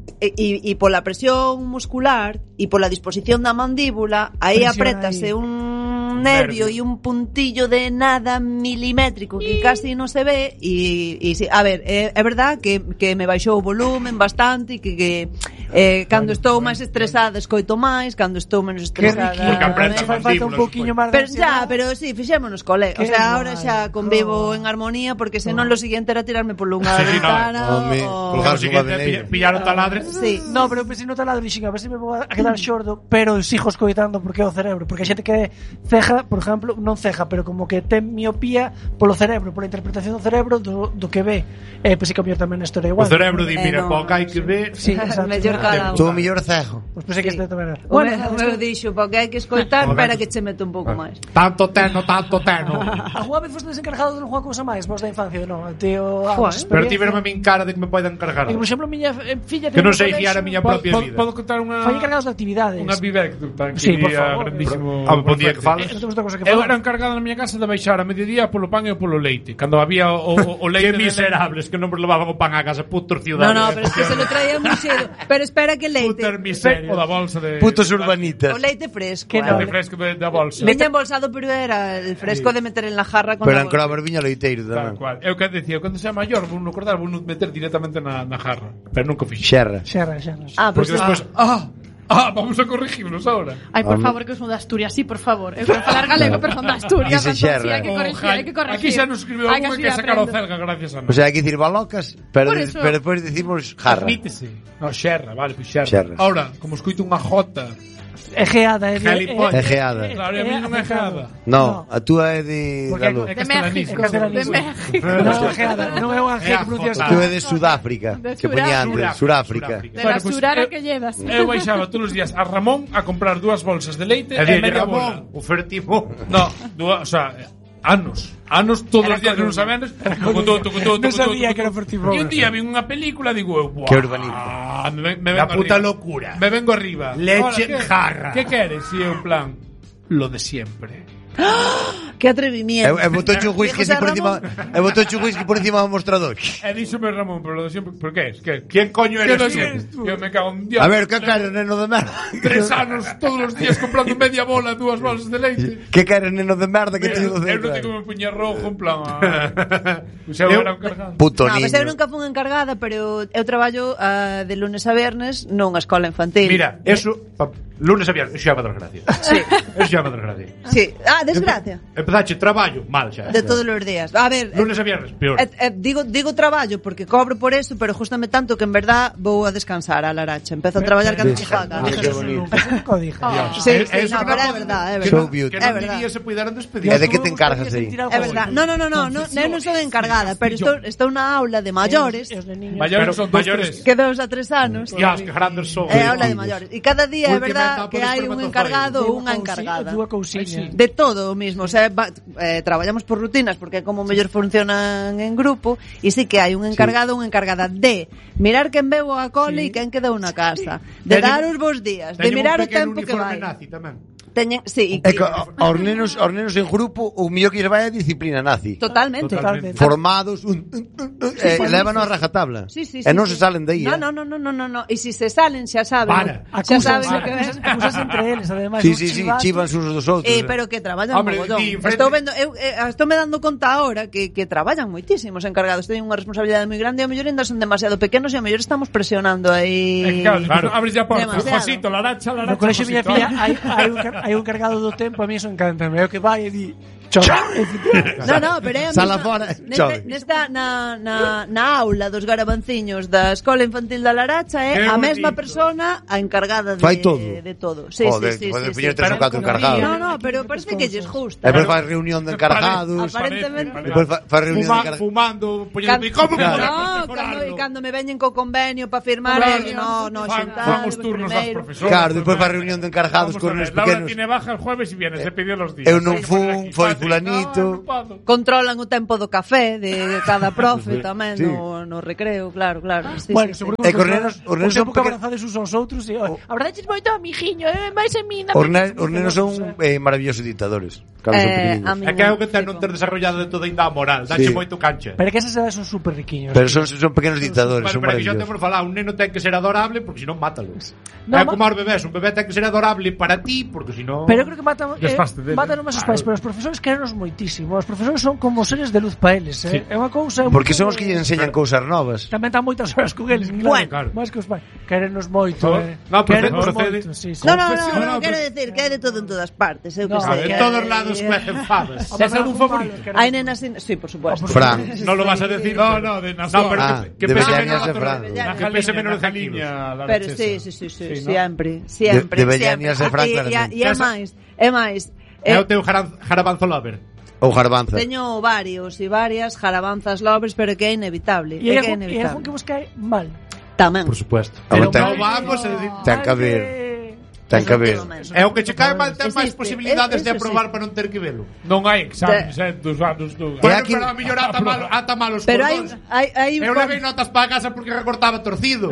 e pola presión muscular e pola disposición da mandíbula, aí Presión apretase aí. un nervio e un puntillo de nada milimétrico que casi non se ve e sí, a ver, é verdad que me baixou o volumen bastante e que cando estou máis estresada escoito máis, cando estou menos Que estresada riquillo, Porque aprende fai falta un mandíbulas, poquinho pues. máis de pero ansiedade. pero sí, fixémonos cole. O Qué sea, ahora guai. xa convivo en armonía porque senón lo siguiente era tirarme por unha Sí, ventana Home, o... colgar- O siguiente, pillar o taladre. Sí. No, pero eu pensei no taladro e dixen, a ver se me vou a quedar xordo, pero sigo escoitando porque é o cerebro, porque a xente que é ceja, por exemplo, non ceja, pero como que ten miopía polo cerebro, pola interpretación do cerebro do que ve. Pensei que a mellor tamén na historia O igual. cerebro di, mira, no. po que hai que ver. Sí, exacto. Mellor cada Tú mellor cejo. Pois pensei que este tamén era. O meu dixo, porque hai que escoitar, Joder. espera que che meto un pouco máis. Tanto teno. Alguna vez foste desencargado de non jugar cousa máis, vos da infancia, non? Tío, Pero ti verme a min cara de que me poden cargar. Por exemplo, miña filla Que non ten un sei colegio- guiar a miña propia vida. Podo contar unha... Foi encargados de actividades. Unha vivécdota que Sí, por diría favor. grandísimo. Bom día que fales. Non temos outra cosa que Eu falar. era encargado na miña casa de baixar a mediodía polo pan e polo leite. Cando había o leite... Que miserables que non me levaban o pan a casa, putos ciudadanos. No, pero es que se lo traía moi cedo. Pero espera que leite. Putas miserias. O da bolsa de... Putos urbanitas. O leite fresco. Que no, De fresco da bolsa. Viña embolsado, pero era el fresco de meter en la jarra con Pero la en bolsa. Cromer viña leiteiro Tal tamén. cual. Eu que decía, cando sea maior, vou no cortar, vou no meter directamente na jarra. Pero nunca fixo. Xerra. Xerra. Pues Porque despois Vamos a corregirnos ahora. Ai, por favor, que eu son de Asturias, sí, por favor. Eu quero falar galego, pero son de Asturias. Dice entón, xerra. sí, hai que corregir. Aquí xa nos escribiu Hai algunha así que sacar o aprendo. celga gracias a nós. O sea, hai que dicir balocas, pero Por eso. despois decimos jarra. Admítese. No, xerra, vale, pues xerra. Xerra. Ahora, como escoito unha jota, É geada, é Galipolla. É geada. claro, e a mí non é geada. No, a túa é de Porque Galo. É De castellanismo. México. Catalanismo. De México. Non é geada, non é unha G que pronuncias. A túa é de Sudáfrica, De que poñía antes, Suráfrica. De Bueno, la pues, surara eu- que llevas. Eu baixaba todos os días a Ramón a comprar 2 bolsas de leite É e dicir, media Ramón, bola. o fertimo. No, o sea, anos todos os días que non saben. Non sabía que era Fertiboga. E un día vi unha película, digo eu, buah, Que urbanito. me La vengo puta arriba. locura. Me vengo arriba. Leche Ahora, en jarra. ¿Qué queres? Y eu, en plan, lo de siempre. Que atrevimiento. E botou un whisky así por encima, e botou un whisky por encima do mostrador. E díxome Ramón, pero lo de siempre, ¿por qué es? ¿Qué? ¿Quién coño ¿Qué eres no tú? eres tú? Yo me cago en Dios. A ver, que queres, neno de merda? 3 anos todos os días comprando media bola, 2 bolsas de leite. Que queres, neno de merda, que te digo Eu non de... tengo me puña rojo, en plan... Pois eu era un cargado. Puto No, pues eu niño. nunca fui encargada, pero eu traballo de lunes a viernes nunha escola infantil. Mira, eso, lunes a viernes, xa me desgracia. Sí. Eso xa me desgracia. Sí. Ah, desgracia. Empezache traballo, mal xa. De todos os días. A ver, Lunes a viernes, peor. digo traballo porque cobro por eso, pero justamente tanto que en verdad vou a descansar a Laracha. Empezo a traballar cando chego a casa. Qué bonito. Nunca o dije. Sí, Eso no, que pero no- é verdad, é que So verdad. no- beautiful. Que É non verdad. diría se puideran despedir. E de que te encargas aí? É verdad. No, eu non sou encargada, pero estou na aula de maiores, Os de niños. Mayores Pero son mayores. mayores. que 2 a 3 anos. Dios, que grandes son. É aula de maiores. E cada día é Última verdad etapa que de hai un espermatozoide. encargado ou unha encargada. Dúa cousiña. De todo o mismo, o sea, traballamos por rutinas porque é como mellor funcionan en grupo e sí que hai un encargado ou unha encargada de mirar quen veu a cole e quen quedou na casa, de Teñen- dar os bons días, de Teñen mirar un o tempo pequeno que uniforme vai. nazi tamén. Teñen, sí, É que aos nenos en grupo o mellor que lles vai é disciplina nazi. totalmente. Totalmente. Formados, levan a rajatabla. Sí, sí, E sí, non sí. se salen de aí. No. E se se salen xa saben, Para. xa saben o que ven. Acusas entre eles, además. Sí, sí, sí, chivan uns dos outros. Pero que traballan Hombre, mogollón. di, frente- Estou vendo, estou me dando conta ahora que traballan moitísimos encargados, teñen unha responsabilidade moi grande e a mellor ainda son demasiado pequenos e a mellor estamos presionando aí. Claro, abres ya porta. Demasiado. Josito, Laracha, No colegio miña Josito. filla hai un cargado do tempo, a mí eso encanta. É o que vai e di No, pero é a Sala mesma- fora, chove. nesta na aula dos garabanciños da Escola Infantil da Laracha é Qué a mesma bonito. persona a encargada Fai todo. de todo. Sí, Joder, sí, podes sí. poñer tres ou catro encargados. No, pero parece que lles gusta. E depois faz reunión de encargados. Aparentemente. Depois faz reunión de encargados. Fumando, poñendo como No, cando me veñen co convenio para firmar, no, xentar. Vamos turnos das profesoras. Claro, depois faz reunión de encargados Vamos con a ver, os Laura pequenos. tiene baja el jueves y viene, se pidió los días. Eu non Hay que fun, poner aquí, foi padre. fulanito. No puedo. Controlan o tempo do café de cada profe tamén Sí. no recreo, claro. Sí, Bueno, sí, seguro E que os nenos os son pouco pequenos. abrazades uns aos outros e abrazades moito a mijiño, máis en min. Os nenos son maravillosos dictadores. Cando son pequeninos. a mí É que é o que ten non ter desarrollado de toda ainda a moral. Dache Sí. moito cancha. Pero que esas edades son super riquiños. Pero son pequenos dictadores, son Pero que xa maravillosos. temos falado, un neno ten que ser adorable porque senón mátalo. No, É como aos bebés, un bebé ten que ser adorable para ti porque senón... Pero eu creo que matan Desfaste máis os pais, pero os profesores querenos moitísimo. Os profesores son como seres de luz para eles, Sí. É unha cousa Porque son os que lle enseñan cousas novas. tamén están moitas horas con eles, Bueno. claro. Máis que os pais. Querenos moito, No, Querenos procede. moito, sí, sí. No, Confesión, quero decir que hai de todo en todas partes, eu que No, sei. En todos lados cuecen fadas. ¿Has algún favorito? Hai nenas, sí, por supuesto. Fran. Non lo vas a decir. No, de No, Nassau. pero Ah, que de pese Bellañas menos de Fran. que pese menos de 100 kilos. Pero sí, ¿no? siempre. De Bellañas de Fran, claramente. E máis. É o teu jarabanzo lover. Ou garbanza. Teño varios e varias jarabanzas lovers, pero que é inevitable. E É que é hai algún que inevitable. vos cae mal. Tamén. Por supuesto. Pero Non vamos a decir... Ten que haber. Ten que ver. Efectivamente. É o que che cae mal ten máis Existe, posibilidades de eso aprobar para non ter que velo. Non hai exames, dos anos do... E Bueno, aquí- pero a mellor ata mal os Pero hai cordóns. Eu levei notas para casa porque recortaba torcido.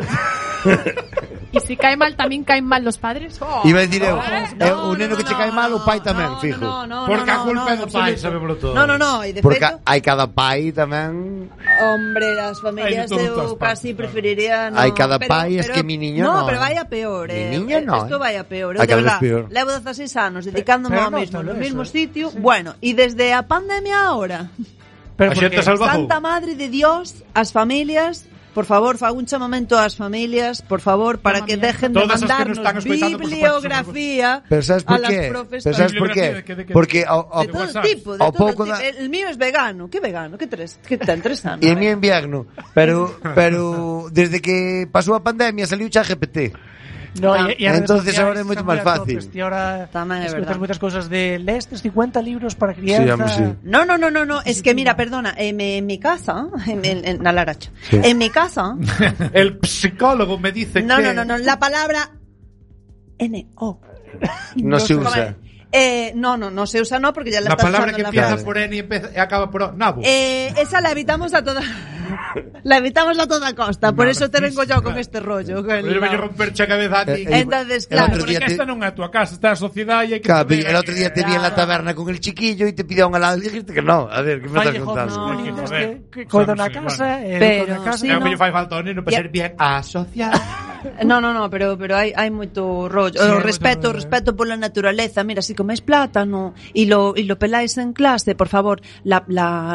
Y si cae mal, también caen mal los padres. Oh. Iba a decir eu, o neno que che cae mal, o pai tamén, fijo. Porque a culpa é do pai, sabémoslo todo. No, e de Porque feito, hai cada pai tamén. hombre, as familias Hai de todo en eu todas partes, casi claro. preferiría no. Hai cada pai, es que mi niño no. pero vai a peor, Mi niño no, Isto vai a peor. Hai Eu de cada vez verdad, peor. levo 16 anos dedicándome Pero ao non mismo, solo no eso, mismo sitio. Bueno, e desde a pandemia ahora, Pero A xente porque salvajou. Santa Madre de Dios, as familias, por favor, fago un chamamento ás familias, por favor, para que dejen de Todas as que nos están mandarnos escoitando, por bibliografía Pero sabes a por las qué? profes. Pero sabes por Bibliografía qué? de que- Porque De todo WhatsApp. tipo, de ao todo pouco tipo. da- El mío es vegano. ¿Qué vegano? ¿Qué ten 3 anos? E el mío invierno, pero desde que pasou a pandemia saliu ChatGPT. No, e as redes Entonces sociais ahora é moito máis cambian fácil. topes, E ahora Tamén é escoitas verdad. moitas cousas de lestes 50 libros para Sí, crianza. home, sí. No, es que mira, perdona, en mi casa, en la Laracha, Sí. en mi casa, El psicólogo me dice no, que... la palabra N-O. No se usa. No se usa no porque ya la La estás palabra usando que en la empieza frase. por N y acaba por O. Nabo. Esa la evitamos a toda La evitamos a toda costa, por eso te vengo yo con este rollo. Pero eu veño romperche a cabeza a ti. Entonces, el claro. otro día Porque esta non é a túa casa, está a sociedade e hai que Claro, saber. el otro día te vi en la taberna con el chiquillo y te pidió un helado y dijiste que no. A ver, ¿qué me estás contando? no. Que coido na casa, Pero, coido na casa. sí, É o no. que lle fai falta ao neno para ser bien asociado. No, pero hai moito rollo. Sí, O hai respeto, moito rollo. respeto pola naturaleza. Mira, si coméis plátano y lo peláis en clase, por favor, la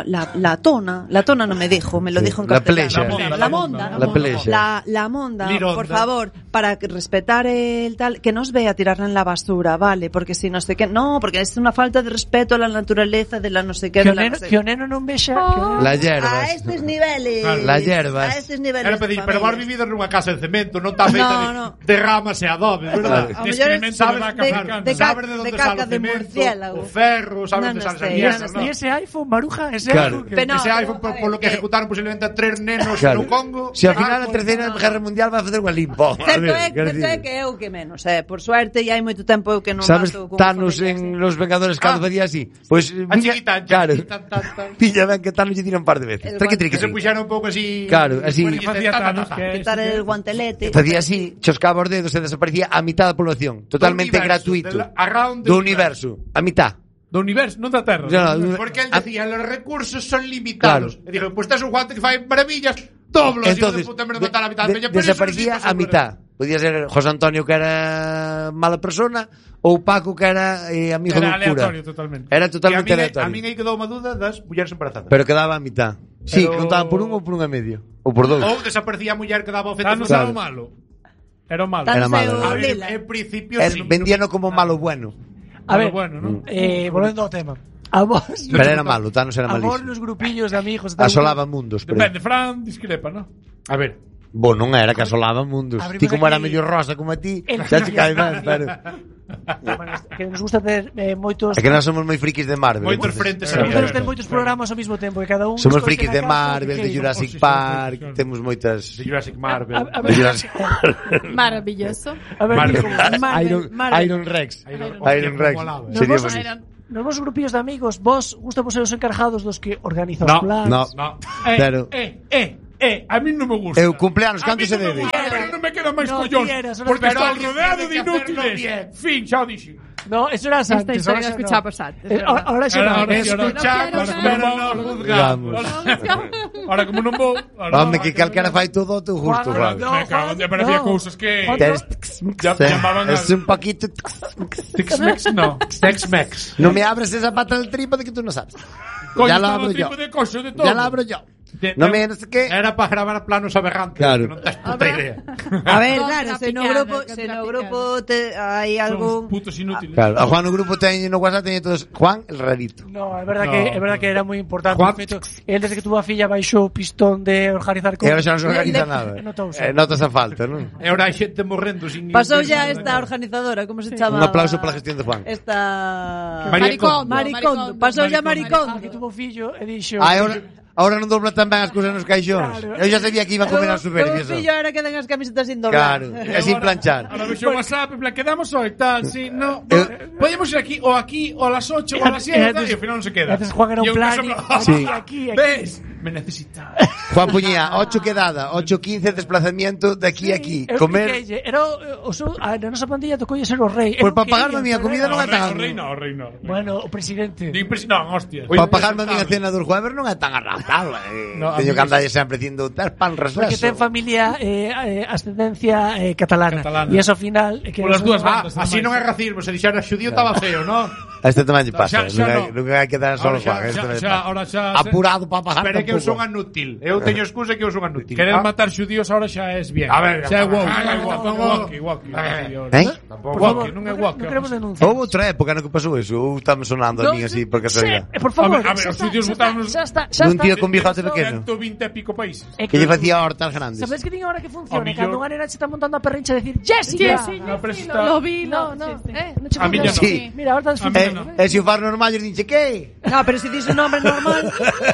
tona no me dijo, me lo dijo en La castellano. plexa. La monda. La plexa. La monda, Lironda. por favor, para que respetar el tal, que nos vea tirarla en la basura, ¿vale? Porque si no sé qué, no, porque es una falta de respeto a la naturaleza de la no sé qué. Que de o la neno, no sé que o neno non vexa, que o neno- Las hierbas. A estes niveles. Las hierbas. A estes niveles. Era de pedir, pero vos familia. vivido nunha casa de cemento, non está feita No. de ramas e adobes, verdad? Claro. A De mellor excremento de sabes vaca de- africana. de ca- Sabes de onde de sale caca o de cemento, murciélago. o ferro, sabes No, onde no sale sé, esa no mierda, sé. ¿no? Y ese iPhone, Maruja, ese Claro. iPhone. Pero no, Ese pero, iPhone, a ver, por lo que ejecutaron posiblemente a 3 nenos Claro. no Congo. Si ao final a terceira guerra mundial vai facer unha limpo. Certo é que eu que menos, por suerte, e hai moito tempo eu que non Sabes, mato con Thanos familiares. en Los Vengadores cando facía así. Pois A chiquita, claro. tan. Pilla ben que Thanos lle tira un par de veces. El Triqui, Que triqui, se triqui. puxeron un pouco así. Claro, así. Bueno, y Facía ta, ta, ta, Thanos ta. que Quitar el guantelete. Facía así, choscaba os dedos e desaparecía a mitad da población. Totalmente Do universo, gratuito. around the Do universo. A mitad. Do universo, non da Terra. No, Porque él decía, los recursos son limitados. Claro. Y dijo, pues tes un guante que fai maravillas, doblos. Entonces, Y de puta merda matar a mitad. desaparecía a mitad. Podía ser José Antonio, que era mala persona, ou Paco, que era amigo Era do cura. aleatorio totalmente. Era totalmente A aleatorio. mí aí quedou unha duda das mulleres embarazadas. Pero quedaba a mitad. Sí, Pero- que contaban por un ou por un e medio. Ou por dous. Ou desaparecía a muller que daba o feto. Thanos Claro. era o malo. Era o malo. Tan Era malo, seu era A ver, lila. en principio El sí. vendíano como malo bueno. A ver, bueno, ¿no? volvendo ao tema. A vos, Pero era malo, Thanos era a vos malísimo. los grupillos de amigos e tal, Asolaba mundos, pero... Depende, Fran discrepa, ¿no? A ver. Bo, non era que asolaba mundos. Abrimos Ti como era aquí- medio rosa como a ti, El- xa che cae ben, pero... Bueno, que nos gusta ter moitos É que nós somos moi frikis de Marvel. Moitos entonces- frentes nos gusta ter abiertos. moitos programas ao mesmo tempo e cada un Somos escoite frikis na de casa o que Marvel, de queira. Jurassic Sí, Park, claro. temos moitas... De Jurassic Marvel. A De Jurassic Maravilloso. A ver, Marvel. digo, Iron Rex. Iron Rex. molaba. Sería Nos bonito. nos vosos grupillos de amigos, vos gusta ser os encargados dos que organizan No, os plans. No, No. pero... A mí non me gusta. Eu cumpleanos, A canto mí se non me debe? gusta, pero non me quedan máis No, collóns. tienes, ahora Porque pero estou alguén rodeado tiene de que hacerlo inútiles. bien. Fin, xa o dixen. No, eso era Esta antes. historia ahora la xa no. escuchamos antes. Ahora xa no. Ahora sí, ahora- Escuchamos, No pero quiero no juzgamos. Ahora como non vou... Home, que calquera fai todo ao teu gusto, Juan, Juan. no. Me cago en Dios, pero había cousas que... Juan, Tes- Ya llamaban Es un poquito... Tex-Mex, no. Tex-Mex. No me abres esa pata del trípode que tú no sabes. Coño, Ya la estaba abro yo. tipo de coxo, de todo. Ya la abro yo. No me... No sé qué... Era para gravar planos aberrantes. Claro. Que non tes puta idea. A ver, Contra claro, se no picada, grupo, contra se no picada. grupo hai Son algún putos inútiles. Claro, a Juan no grupo teño no WhatsApp teño todos Juan el rarito. No, é No. verdad que era moi importante. Juan- De feito, el desde que tuvo a filla baixou o pistón de organizar E ahora xa non se organiza nada. Notouse. Notas a falta, non? E ahora hai xente morrendo sin... Pasou ya esta organizadora, como se chama? Un aplauso pola gestión de Juan. Esta Maricondo. Maricondo, pasou ya Maricondo. Que tuvo fillo e dixo... Ahora non dobla tan ben as cousas nos caixóns. Claro. Eu xa sabía que iba a comer as superficies. O fillo era que den as camisetas sin doblar. Claro, e sin planchar. Ahora vexo o WhatsApp, en plan, quedamos hoy, tal, sí, no. Eu- Podemos ir aquí, o a las 8, o a las 7, tal, y al final no se queda. Antes Juan era un Y plan, caso, Sí. aquí. ¿Ves? Me necesita. Juan puñía 8 quedada, 8:15 desplazamiento de aquí a aquí. Comer. Era o seu, a nosa pandilla tocou ser o rei. Pois para pagarme a miña comida non é tan... O rey no. Bueno, o presidente. No, hostia. Para pagarme a miña cena dos jueves non é tan arrastrable. No, a Teño mí que andar sempre dicindo tes pan Porque ten reseso. familia ascendencia catalana. Catalana. E eso ao final... Que Por as dúas Ah, bandas. así non é racismo. Se dixera xudío estaba feo, non? A este tamaño pasa, Xa non hai que dar solo Ahora Juan. ahora xa. Apurado para pagar Pero é que eu son tampouco. anútil. Eu teño excusa que eu son anútil. Querer Ah, matar xudíos ahora xa es bien. A ver, xa é woke. a ver, Xa é woke. a ver, Woke. Eh? Tampouco. Por favor, non é woke. non queremos denuncias. Houve outra época no que pasou eso. Ou estamos sonando a min así por casualidade. Por favor, A ver, os sitios votaron xa está. Nun tío con bigote pequeno 120 e pico países. que lle facía hortas grandes. Sabes que tiene ahora que funciona? A millón. Cando unha nena se está montando a perrincha a decir Jessica. Sí, No, pero sí, está- lo vi, No, no. no. No che A mí ya funciona. Sí. Mira, ahora está A mí desfuncionando. no. E se o far normal, yo dice que? No, pero si dices un nombre normal.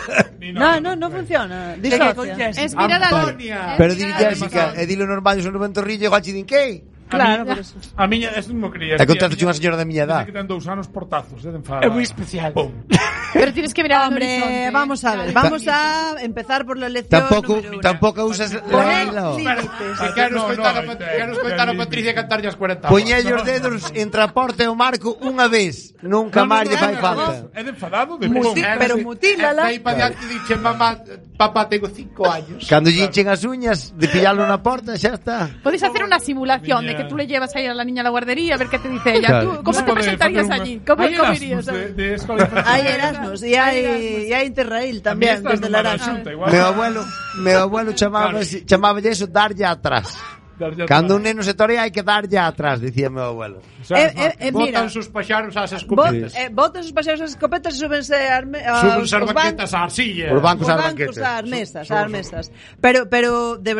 No funciona. Que con Disocia. Jessica. Es mirar al... Antonia. Pero dile Jessica, e dilo normal, yo son un ventorrillo, e Juanchi din que? Claro, pero eso. A miña, es un mo cría. E contaste unha señora da miña edad. Que ten 2 anos portazos, de enfado. É moi especial. Pum. Pero tienes que mirar al Hombre, horizonte. vamos a ver, vamos a empezar por la lección número 1. Tampouco usas Poner la límites. Que quero escoitar a Patricia cantarlle as 40. Poñelle os dedos entre a porta e o marco unha vez. Nunca máis lle fai falta. É de enfadado de Pero mutílala. Aí para diante dixe, mamá, papá, tengo 5 años. Cando lle hinchen as uñas de pillarlo na porta, xa está. Podéis hacer una simulación de que tú le llevas ahí a la niña a la guardería a ver qué te dice ella. Claro. ¿Tú cómo te presentarías allí? ¿Cómo irías? de escola infantil. Hay Erasmus y hay Interrail también, desde la Erasmus. Meu abuelo chamáballe eso darlle atrás. Cando un neno se torea hai que darlle atrás, dicía meu abuelo. Mira, Botan sus paxaros ás escopetas. botan sus paseos as escopetas e súbense Súbense as banquetas á arcilla. Os bancos ás bancos, banquetas. ás mesas. Pero de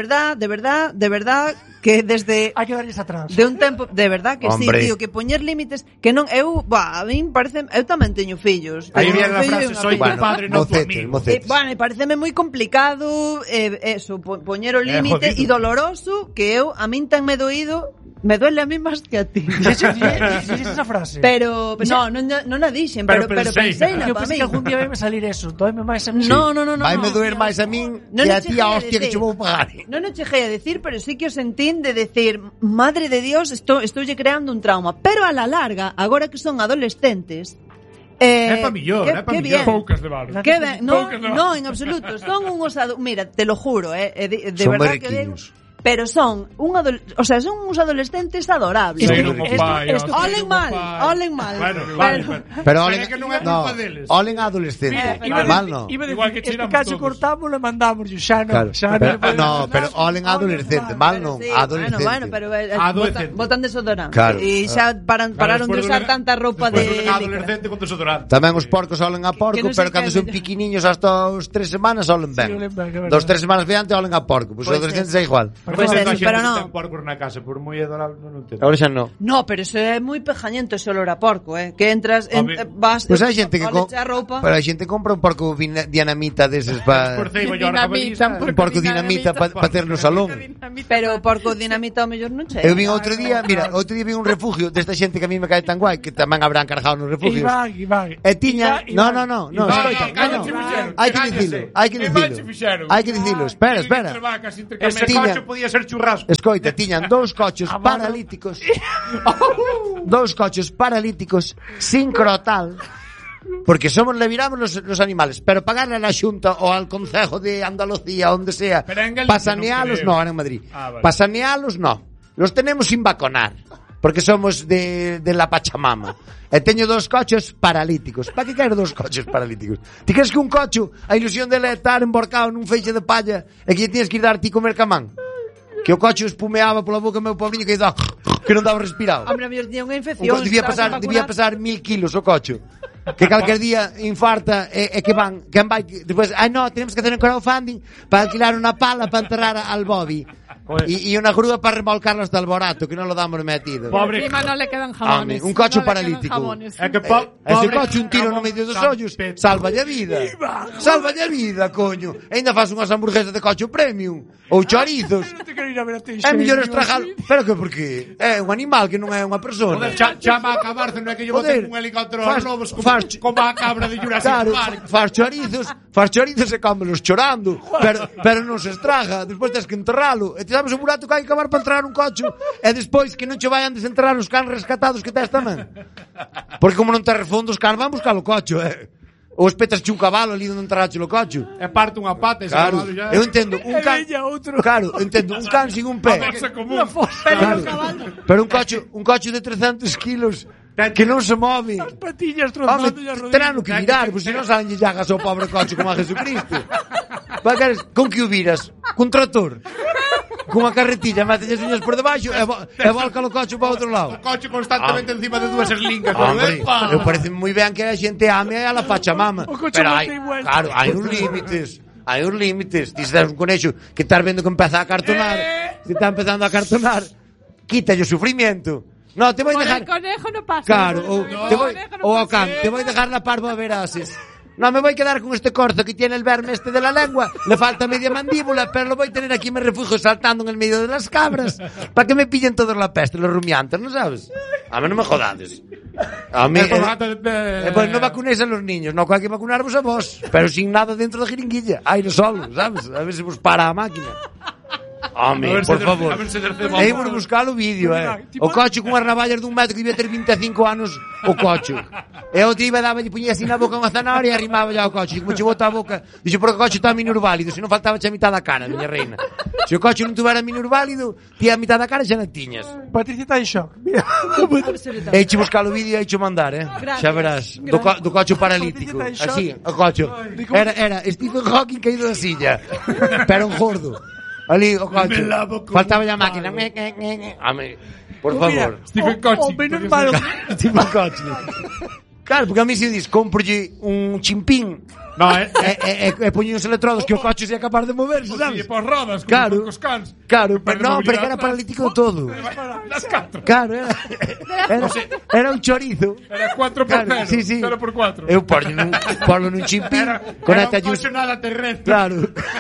verdad que desde Hai que darlles atrás. de un tempo, de verdad que Hombre. sí, tío, que poñer límites que non a min parece, eu tamén teño fillos. Aí Teño viene un a fillo e frase, unha soy filla. tu padre, non tu mocetes, amigo. mocetes. Bueno, e pareceme moi complicado eso, poñer o límite jodido. e doloroso que eu a min tan me duele a mí máis que a ti. Dixes esa frase. Pero non a dixen, Pero pero pensei. pensei na Eu pa pensei min. que algún día vai me salir eso. Doime máis a mí. No. Vaime doer máis a min Non que o a ti cheguei a a hostia que decir. che vou pagar. Non o cheguei a decir, pero sí que o sentín de decir, madre de Dios, estoulle creando un trauma. Pero a la larga, agora que son adolescentes, É pa millor, é pa que millor. bien. Poucas de bar. Que ben, no, Poucas de bar. no, en absoluto. Son uns mira, te lo juro, de Son verdad que digo, berriquiños. pero son son uns adolescentes adorables. Sí, Esto- no, esto- pai, esto- hostia. Olen mal, olen mal. Bueno, Pero- vale. Pero olen, é que non é no, culpa deles. olen adolescente. Mal no. Iba a Igual que decir, este tiramos caso todos. cortámoslo e mandámoslo. Xa non, Claro. xa Pero, non. no, pero olen adolescente. Mal non, Sí, adolescente. Bueno, pero Adolescente. botan desodorante. Claro. E xa pararon de usar tanta roupa de Despois licra. adolescente con desodorante. Tamén os porcos olen a porco, Que non pero sei cando que son é piquiniños hasta os 3 semanas olen ben. olen ben, que verdade. 2-3 semanas diante olen a porco. Pois os Pois adolescentes é igual. Pues Moita eso, xente pero que no. ten porcos na casa, por moi adorable, non entendo. Agora xa non. No, pero eso é moi pejañento ese olor a porco, que entras, vas, Pois hai xente que oleche a roupa. pero hai xente que compra un porco dinamita deses pa Por ceiba yo ahora un porco dinamita pa ter no salón. Pero porco dinamita ao mellor non chega. Eu vin outro día, mira, outro día vi un refugio desta xente que a mí me cae tan guai, que tamén habrán cargado nos refugios. Iván. E tiña, no, escoita, cállate, no. fixeron. Hai que dicilo, hai que dicilo. Hai que dicilo, espera. Ese Tiña- coche podía ser churrasco. Escoita, tiñan dous coches paralíticos. Dous coches paralíticos sin crotal. Porque somos le viramos los animales, pero pagarle a la Xunta ou al Concejo de Andalucía, onde sea, Pero en Galicia para sanealos, non creo. no, era en Madrid. Vale. Para sanealos, no. Los tenemos sin vacunar, porque somos de la Pachamama. E teño dos coches paralíticos. Para que quero dos coches paralíticos? Ti crees que un coche, a ilusión dele é estar emborcado nun feixe de palla e que lle tienes que ir dar ti comer camán? Que o coche espumeaba pola boca meu pobriño que non daba respirado. Hombre, a mellor tiña unha Un infección. coche debía pesar 1000 kilos o coche. Que calquer día infarta e que van, quen vai despois, no, tenemos que hacer un crowdfunding para alquilar una pala para enterrar al Bobby. Y una grúa para remolcarlo hasta el Borato, que non lo damos metido. Pobre. Encima no le quedan jamones. Home, un coche No le quedan paralítico. jamones. É que Ese coche un tiro no medio dos ollos, salvalle a vida. Salvalle a vida, coño. E ainda faz unhas hamburguesas de coche premium ou chorizos. Non te quero ir a ver a ti. É mellor estragalo. Pero que por qué? É un animal que non é unha persona. Joder, chama a acabarse, non é que yo Joder, boten un helicóptero faz- aos lobos faz- como a cabra de Jurassic Claro, Park. faz chorizos e cómelos chorando, pero non se estraga, despois tens que enterralo. E ti sabes o burato que hai que acabar para enterrar un coche e despois que non che vayan desenterrar os cans rescatados que tes tamén. Porque como non terre fondo, os cans van buscar o coche, Ou espetas un cabalo ali onde enterrache o coche. E parte unha pata ese Claro, cabalo ya. eu entendo, un can, veña outro. claro, entendo, un can sin un pé. Claro, pero un coche de 300 kilos que non se move. As patillas Home, trozando as rodillas. terán que mirar, pois se non saben llagas ao pobre coche como a Jesucristo. Con que o viras? Cun trator? Cunha carretilla, mete as uñas por debaixo e volca o coche para outro lado. O coche constantemente encima de dúas eslingas. Hombre, eu parece moi ben que a xente ame a la Pachamama. O coche Pero volta e vuelta. claro, hai uns límites. Hai uns límites. Ti se das un conexo que estás vendo que empeza a cartonar, que está empezando a cartonar, quítalle o sufrimiento. No, te voy a Con dejar... el conejo no pasa. Claro, No, te voy, el conejo no o ao pasa. can, te voy a dejar la parva a verases. No me voy a quedar con este corzo que tiene el verme de la lengua, le falta media mandíbula, pero lo voy a tener aquí en mi refugio saltando en el medio de las cabras, para que me pillen todos la peste, los rumiantes, ¿no sabes? A mí no me jodades. A mí, pues no vacunéis a los niños, no hay que vacunarvos a vos, pero sin nada dentro da jeringuilla, aire solo, sabes? A ver se vos para a máquina. Home, por favor. Hei por buscar o vídeo, O coche con as navallas dun metro que debía ter 25 anos o coche. E o tío daba e puñía así na boca unha zanahoria e arrimaba ya o coche. Como che bota a boca, dixo porque o coche está minusválido, se non faltaba xa a mitad da cara, miña reina. Se o coche non tuvera minusválido, tía a mitad da cara xa non tiñas. Patricia está en shock. Hei che buscar o vídeo e hei che mandar, Xa verás, do coche paralítico. Así, o coche. Era Stephen Hawking caído da silla. Pero un gordo. Ali, o coche. Faltaba ya máquina. Por favor. Stephen Coche. Menos malo. Stephen Coche. Claro, porque a mí se dis, cómprolle un chimpín. No, e poñen os electrodos que o coche sea capaz de moverse, sabes? Sí, por rodas, como Claro. cos cans. Claro, pero no, pero que era paralítico todo. Las 4. Claro, era un chorizo. Era 4 por Claro, 0. sí, sí. 0 por 4. Eu porlo nun chimpín. era un coche nada terrestre. Claro,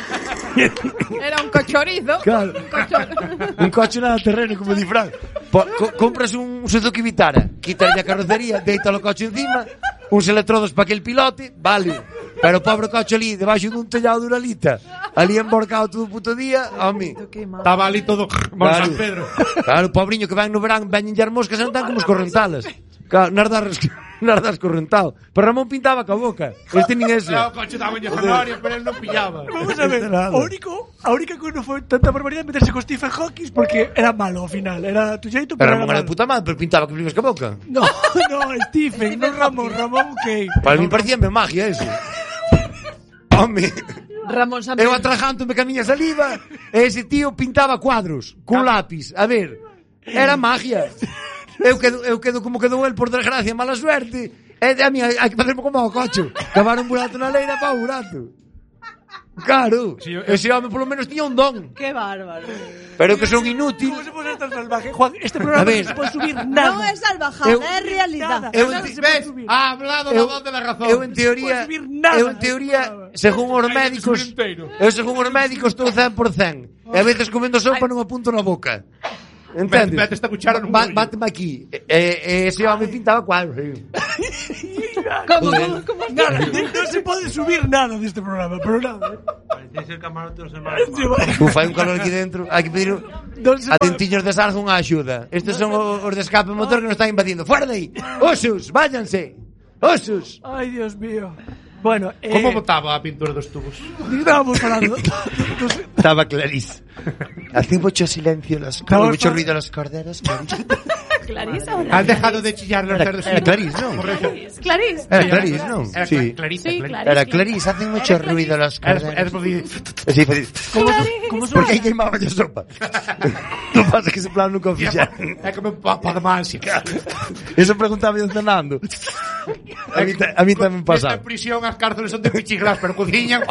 Era un cochorizo. claro. Un coche nada terreno, como di Fran. Compras un Suzuki Vitara, quítale a carrocería, deita o coche encima, uns electrodos para que el pilote, vale. Pero o pobre coche ali, debaixo dun tellado de Uralita, ali emborcado todo o puto día, home. Estaba ali todo Mon Claro. San Pedro. Claro, o pobriño que ven no verán, veñen as moscas e non tan como os correntalas. Claro, nas das correntado. Pero Ramón pintaba ca boca. Este nin ese. O coche daba en zanahoria, pero él non pillaba. Vamos a ver, a única que non foi tanta barbaridade meterse con Stephen Hawking porque era malo ao final, era tu xeito, Pero pero Ramón era era de malo. puta madre, pero pintaba que flipas ca boca. No, Stephen, non Ramón, ok. Para mí parecía magia eso. Home, Ramón San eu Pedro. atrajántome ca miña saliva, e ese tío pintaba cuadros cun lápiz. A ver, era magia. Eu quedo como quedou el, por desgracia, mala suerte. E a mí hai que facerme como ao cocho. Cavar un burato na leira para o burato. Claro, Sí, ese home polo menos tiña un don. Qué bárbaro. Pero que son inútil. ¿Cómo se puede ser tan salvaje? Juan, este programa A ver. no se puede subir nada. No es salvajada, Eu- es realidad. Eu Nada enti- se puede ¿Ves? subir. Ha hablado la voz de la razón. Eu en teoría, subir nada. según os Hai que médicos, subir inteiro. eu según os médicos estou 100%. E a veces comendo sopa non apunto na boca. Entendes? Mete esta cuchara nun bollo. Báteme aquí. Ese home pintaba cuadros. ¿Cómo? Nada, no se puede subir nada de este programa, pero nada. Parece el camarote de los hermanos. Fai un calor aquí dentro. Hai que pedir Non se a pode- Tintiños de Sarza unha axuda. Estes son os de escape motor que nos están invadindo. Fuera de aí. Osos, váyanse. Osos. Ay, Dios mío. Bueno, Como botaba a pintura dos tubos? estábamos falando. Estaba clarísimo. Hace mucho silencio mucho ruido las corderas. Clarisa o no? Han dejado de chillar los cerdos. Era Clarís, ¿no? Clarisa. Era Clarís, ¿no? Era Sí. Clarisa. Sí, Clarisa. Clarisa. Era Clarís, hacen mucho ruido las Era corderas. por Sí, feliz. ¿Cómo Porque aí queimaba a sopa. Non pasa que ese plan nunca o fixeron. É como para de mansia. Eso preguntaba yo Fernando. A mí tamén En pasaba. prisión as cárceles son de pichiglas, pero cociñan.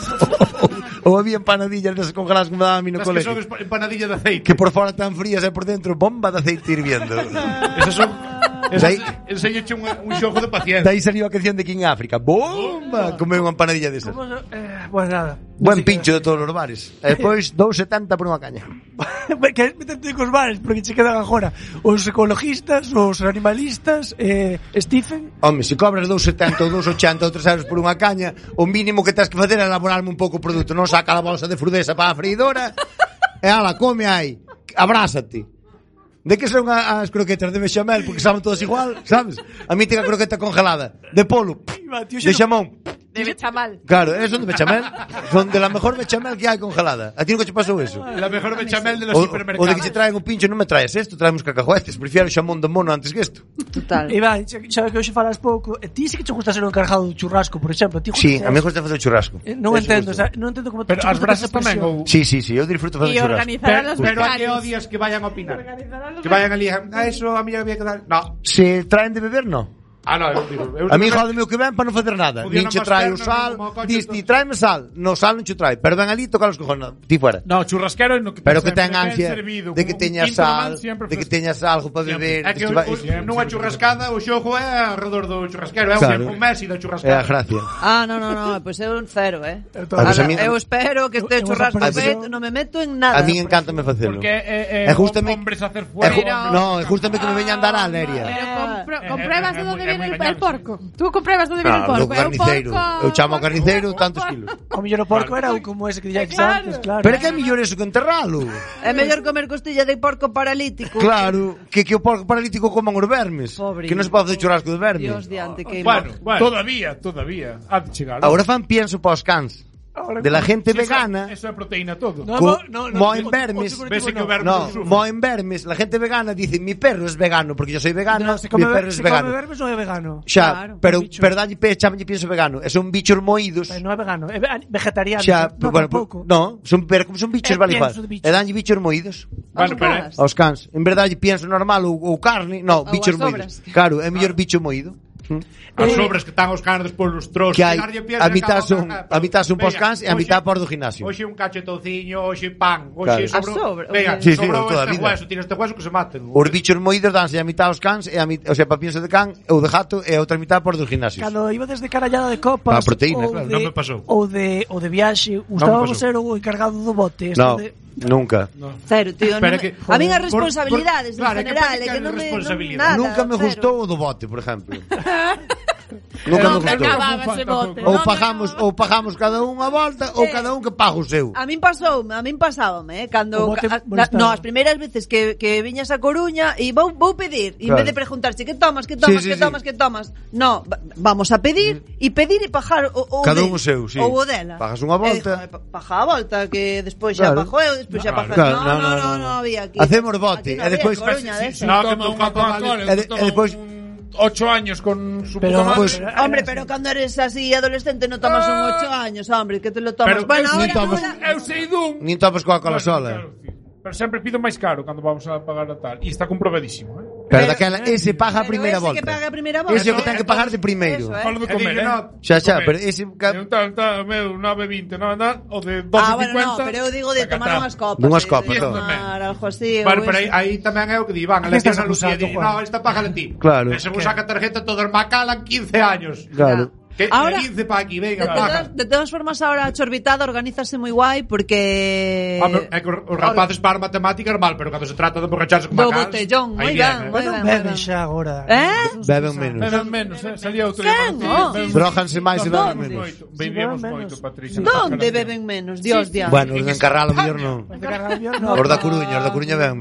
Ou había empanadillas desas congeladas como daba a mí no Las que son colegio. empanadilla de aceite. Que por fora tan frías e por dentro bomba de aceite hirviendo. Esas son... Dai- Enseñoche un xogo de paciencia. Dai salió a canción de King África. Bomba! Comeu unha empanadilla desas. Pues nada. Buen pincho de todos os bares. E depois 2,70 por unha caña. Que meterte cos bares porque che quedan agora os ecologistas, os animalistas, Stephen. Home, se cobras 2,70 ou 2,80 ou 3 euros por unha caña, o mínimo que tens que facer é elaborarme un pouco o produto. Non saca a bolsa de frudesa para a freidora e ala, come aí, abrázate. De que son as croquetas de bechamel? Porque saben todas igual, sabes? A mí ten a croqueta congelada de polo, de xamón. De Bechamal. Claro, son de bechamel. Son de la mejor bechamel que hai congelada. A ti nunca che pasou eso? La mejor bechamel de los O de hipermercados. que che traen un pincho, non me traes esto, traemos cacahuetes. Prefiero xamón de mono antes que isto. Total. Iván, xa que hoxe falas pouco, ti sí que che gusta ser o encargado do churrasco, por exemplo. Ti Sí, gusta- a mí me gusta facer churrasco. Non Eso entendo, gusta. non entendo como Pero che as gusta brasas esa tamén presión. ou Sí, eu disfruto facer Y churrasco. organizar a los Pero a que becarios. odias que vayan a opinar. Que vayan ali a eso a mí había que dar. No. Se traen de beber, no. A mí jódeme o que ven para non facer nada. Podía Nin che non trae o máis sal, pernas, como coche, dis, tráeme sal. No sal non che trae, pero ven ali toca os cojones, ti fuera. No, churrasquero no que Pero que sempre ten ansia servido, de que como un teñas quinto sal, man sempre de que fresco. teñas algo para beber. É que nunha churrascada o xogo é alrededor do churrasquero, é Claro. un Messi da É a churrascada. gracia. No, pois eu un cero, Pues a mí- eu espero que este Unha churrasco aparición. feito, non me meto en nada. A mí encántame facelo. Porque É justamente hombres a hacer é fuera. no, é justamente que me veñan dar a Leria. Pero compruebas de onde é viene moi el porco. Tú compruebas de onde viene el Ah, do porco. É un carniceiro. porco- Eu chamo ao carniceiro tantos kilos. O millón o porco era un como ese que dixetes Claro. antes, claro. Pero é que é mellor eso que enterralo. É mellor comer costilla de porco paralítico. Claro, que o porco paralítico coman os vermes. Pobre. Que non se pode facer churrasco de vermes. Dios diante, que Bueno, Bueno. todavía. Ha de chegar. Agora fan pienso para os cans. Ahora, De la gente Eso- vegana. Eso é proteína todo. No, Moen vermes. Vese que o verme No, non sufre. moen vermes. La gente vegana dice, mi perro es vegano, porque yo soy vegano, No, se mi come, perro es se come vegano. vermes ou é vegano? Xa, Claro, pero un bicho. dalle pienso vegano. E son bichos moídos. Non é vegano, é vegetariano. Xa, non, bueno, tampouco. no, pero como son bichos, vale igual. pienso de bichos. E danlle bichos moídos Bueno, pero As aos cans. En verdade pienso normal ou carne, no, Ou bichos as moídos. sobras. Claro, é mellor bicho moído. as sobras que están os canos despois os trozos. Que hai a mitad son pos cans e a mitad por do gimnasio. Hoxe un cachetouciño, hoxe pan, Claro. hoxe A sobra, Venga, oye. Sí, sí, sobrou toda a este vida. hueso, tira este hueso que se maten. Os bichos moídos danse a mitad aos cans e o sea, para pienso de can ou de gato e a outra mitad por dos gimnasios. Cando iba desde carallada de copas A proteína, ou claro. de, Non me pasou. ou de viaxe, gustábamos pasou. ser o encargado do bote. No, De, nunca. Cero, tío. Pero Non que- a min as por- responsabilidades claro, en que general, para é que que non me responsabilidade. nada, Nunca me cero. gustou o do bote, por exemplo. Nunca me ¿Dónde gustou. acababa ese bote? Ou ¿Dónde pagamos cada un a volta ou cada un que paga o seu. A min pasábame, cando O bote molestaba. no, as primeiras veces que viñas a Coruña e vou pedir, e en Claro. vez de preguntarche que tomas, Sí, sí. que tomas. No, vamos a pedir e pagar o Cada dele, un o seu, sí. Ou o dela. Pagas unha volta. Paga a volta que despois xa Claro. pago eu, despois xa paga. Claro, No, había aquí. Hacemos bote, Aquí e non había despois- Coruña Si desa. No, que toma tú unha cuando Coca-Cola, vale. toma E despois- 8 años con su Pero- puta madre. Pues- Hombre, pero cando eres así adolescente no tomas un 8 años, hombre, que te lo tomas. Pero- Bueno, Ni ahora, tomas- ahora- Eu sei dun. Nin topas Coca-Cola Bueno, sola. claro, sí. Pero sempre pido máis caro cando vamos a pagar a tal. E está comprobadísimo, Pero daquela, ese paga a Pero primeira ese volta. que paga a primeira volta. Ese é o que ten que pagar de primeiro. Eso, Falo de E comer, dixo, no, Xa, Comer. pero ese... Eu tal, meu 9.20, non andar, o de 12.50. Bueno, no, pero eu digo de tomar unhas copas. Dunhas de copas, no. tomar algo así. Bueno, ou pero eso. aí tamén é o que di, van, a ¿A qué lección estás a Lucía acusando, di, Juan? no, esta págala ti. Claro. E según saca tarjeta todo el macalan 15 años. Claro. Que Ahora- 15 pa aquí, venga, De paga. todas formas, ahora a Chorbitada organízase moi guai porque... É que os rapaces para matemática normal, pero cando se trata de emborracharse con Do macans, botellón, aí moi bien, ben, eh. moi non ben. beben xa agora. Beben menos. Beben menos, salía outro Quen? día. Oh. Droganse máis e beben ¿Dónde? menos. Bebíamos Beben moito, menos. Patricia. Donde beben menos? Dios, diante. Bueno, os de Encarralo mellor non. Os de Carrabio, no. Os da Coruña beben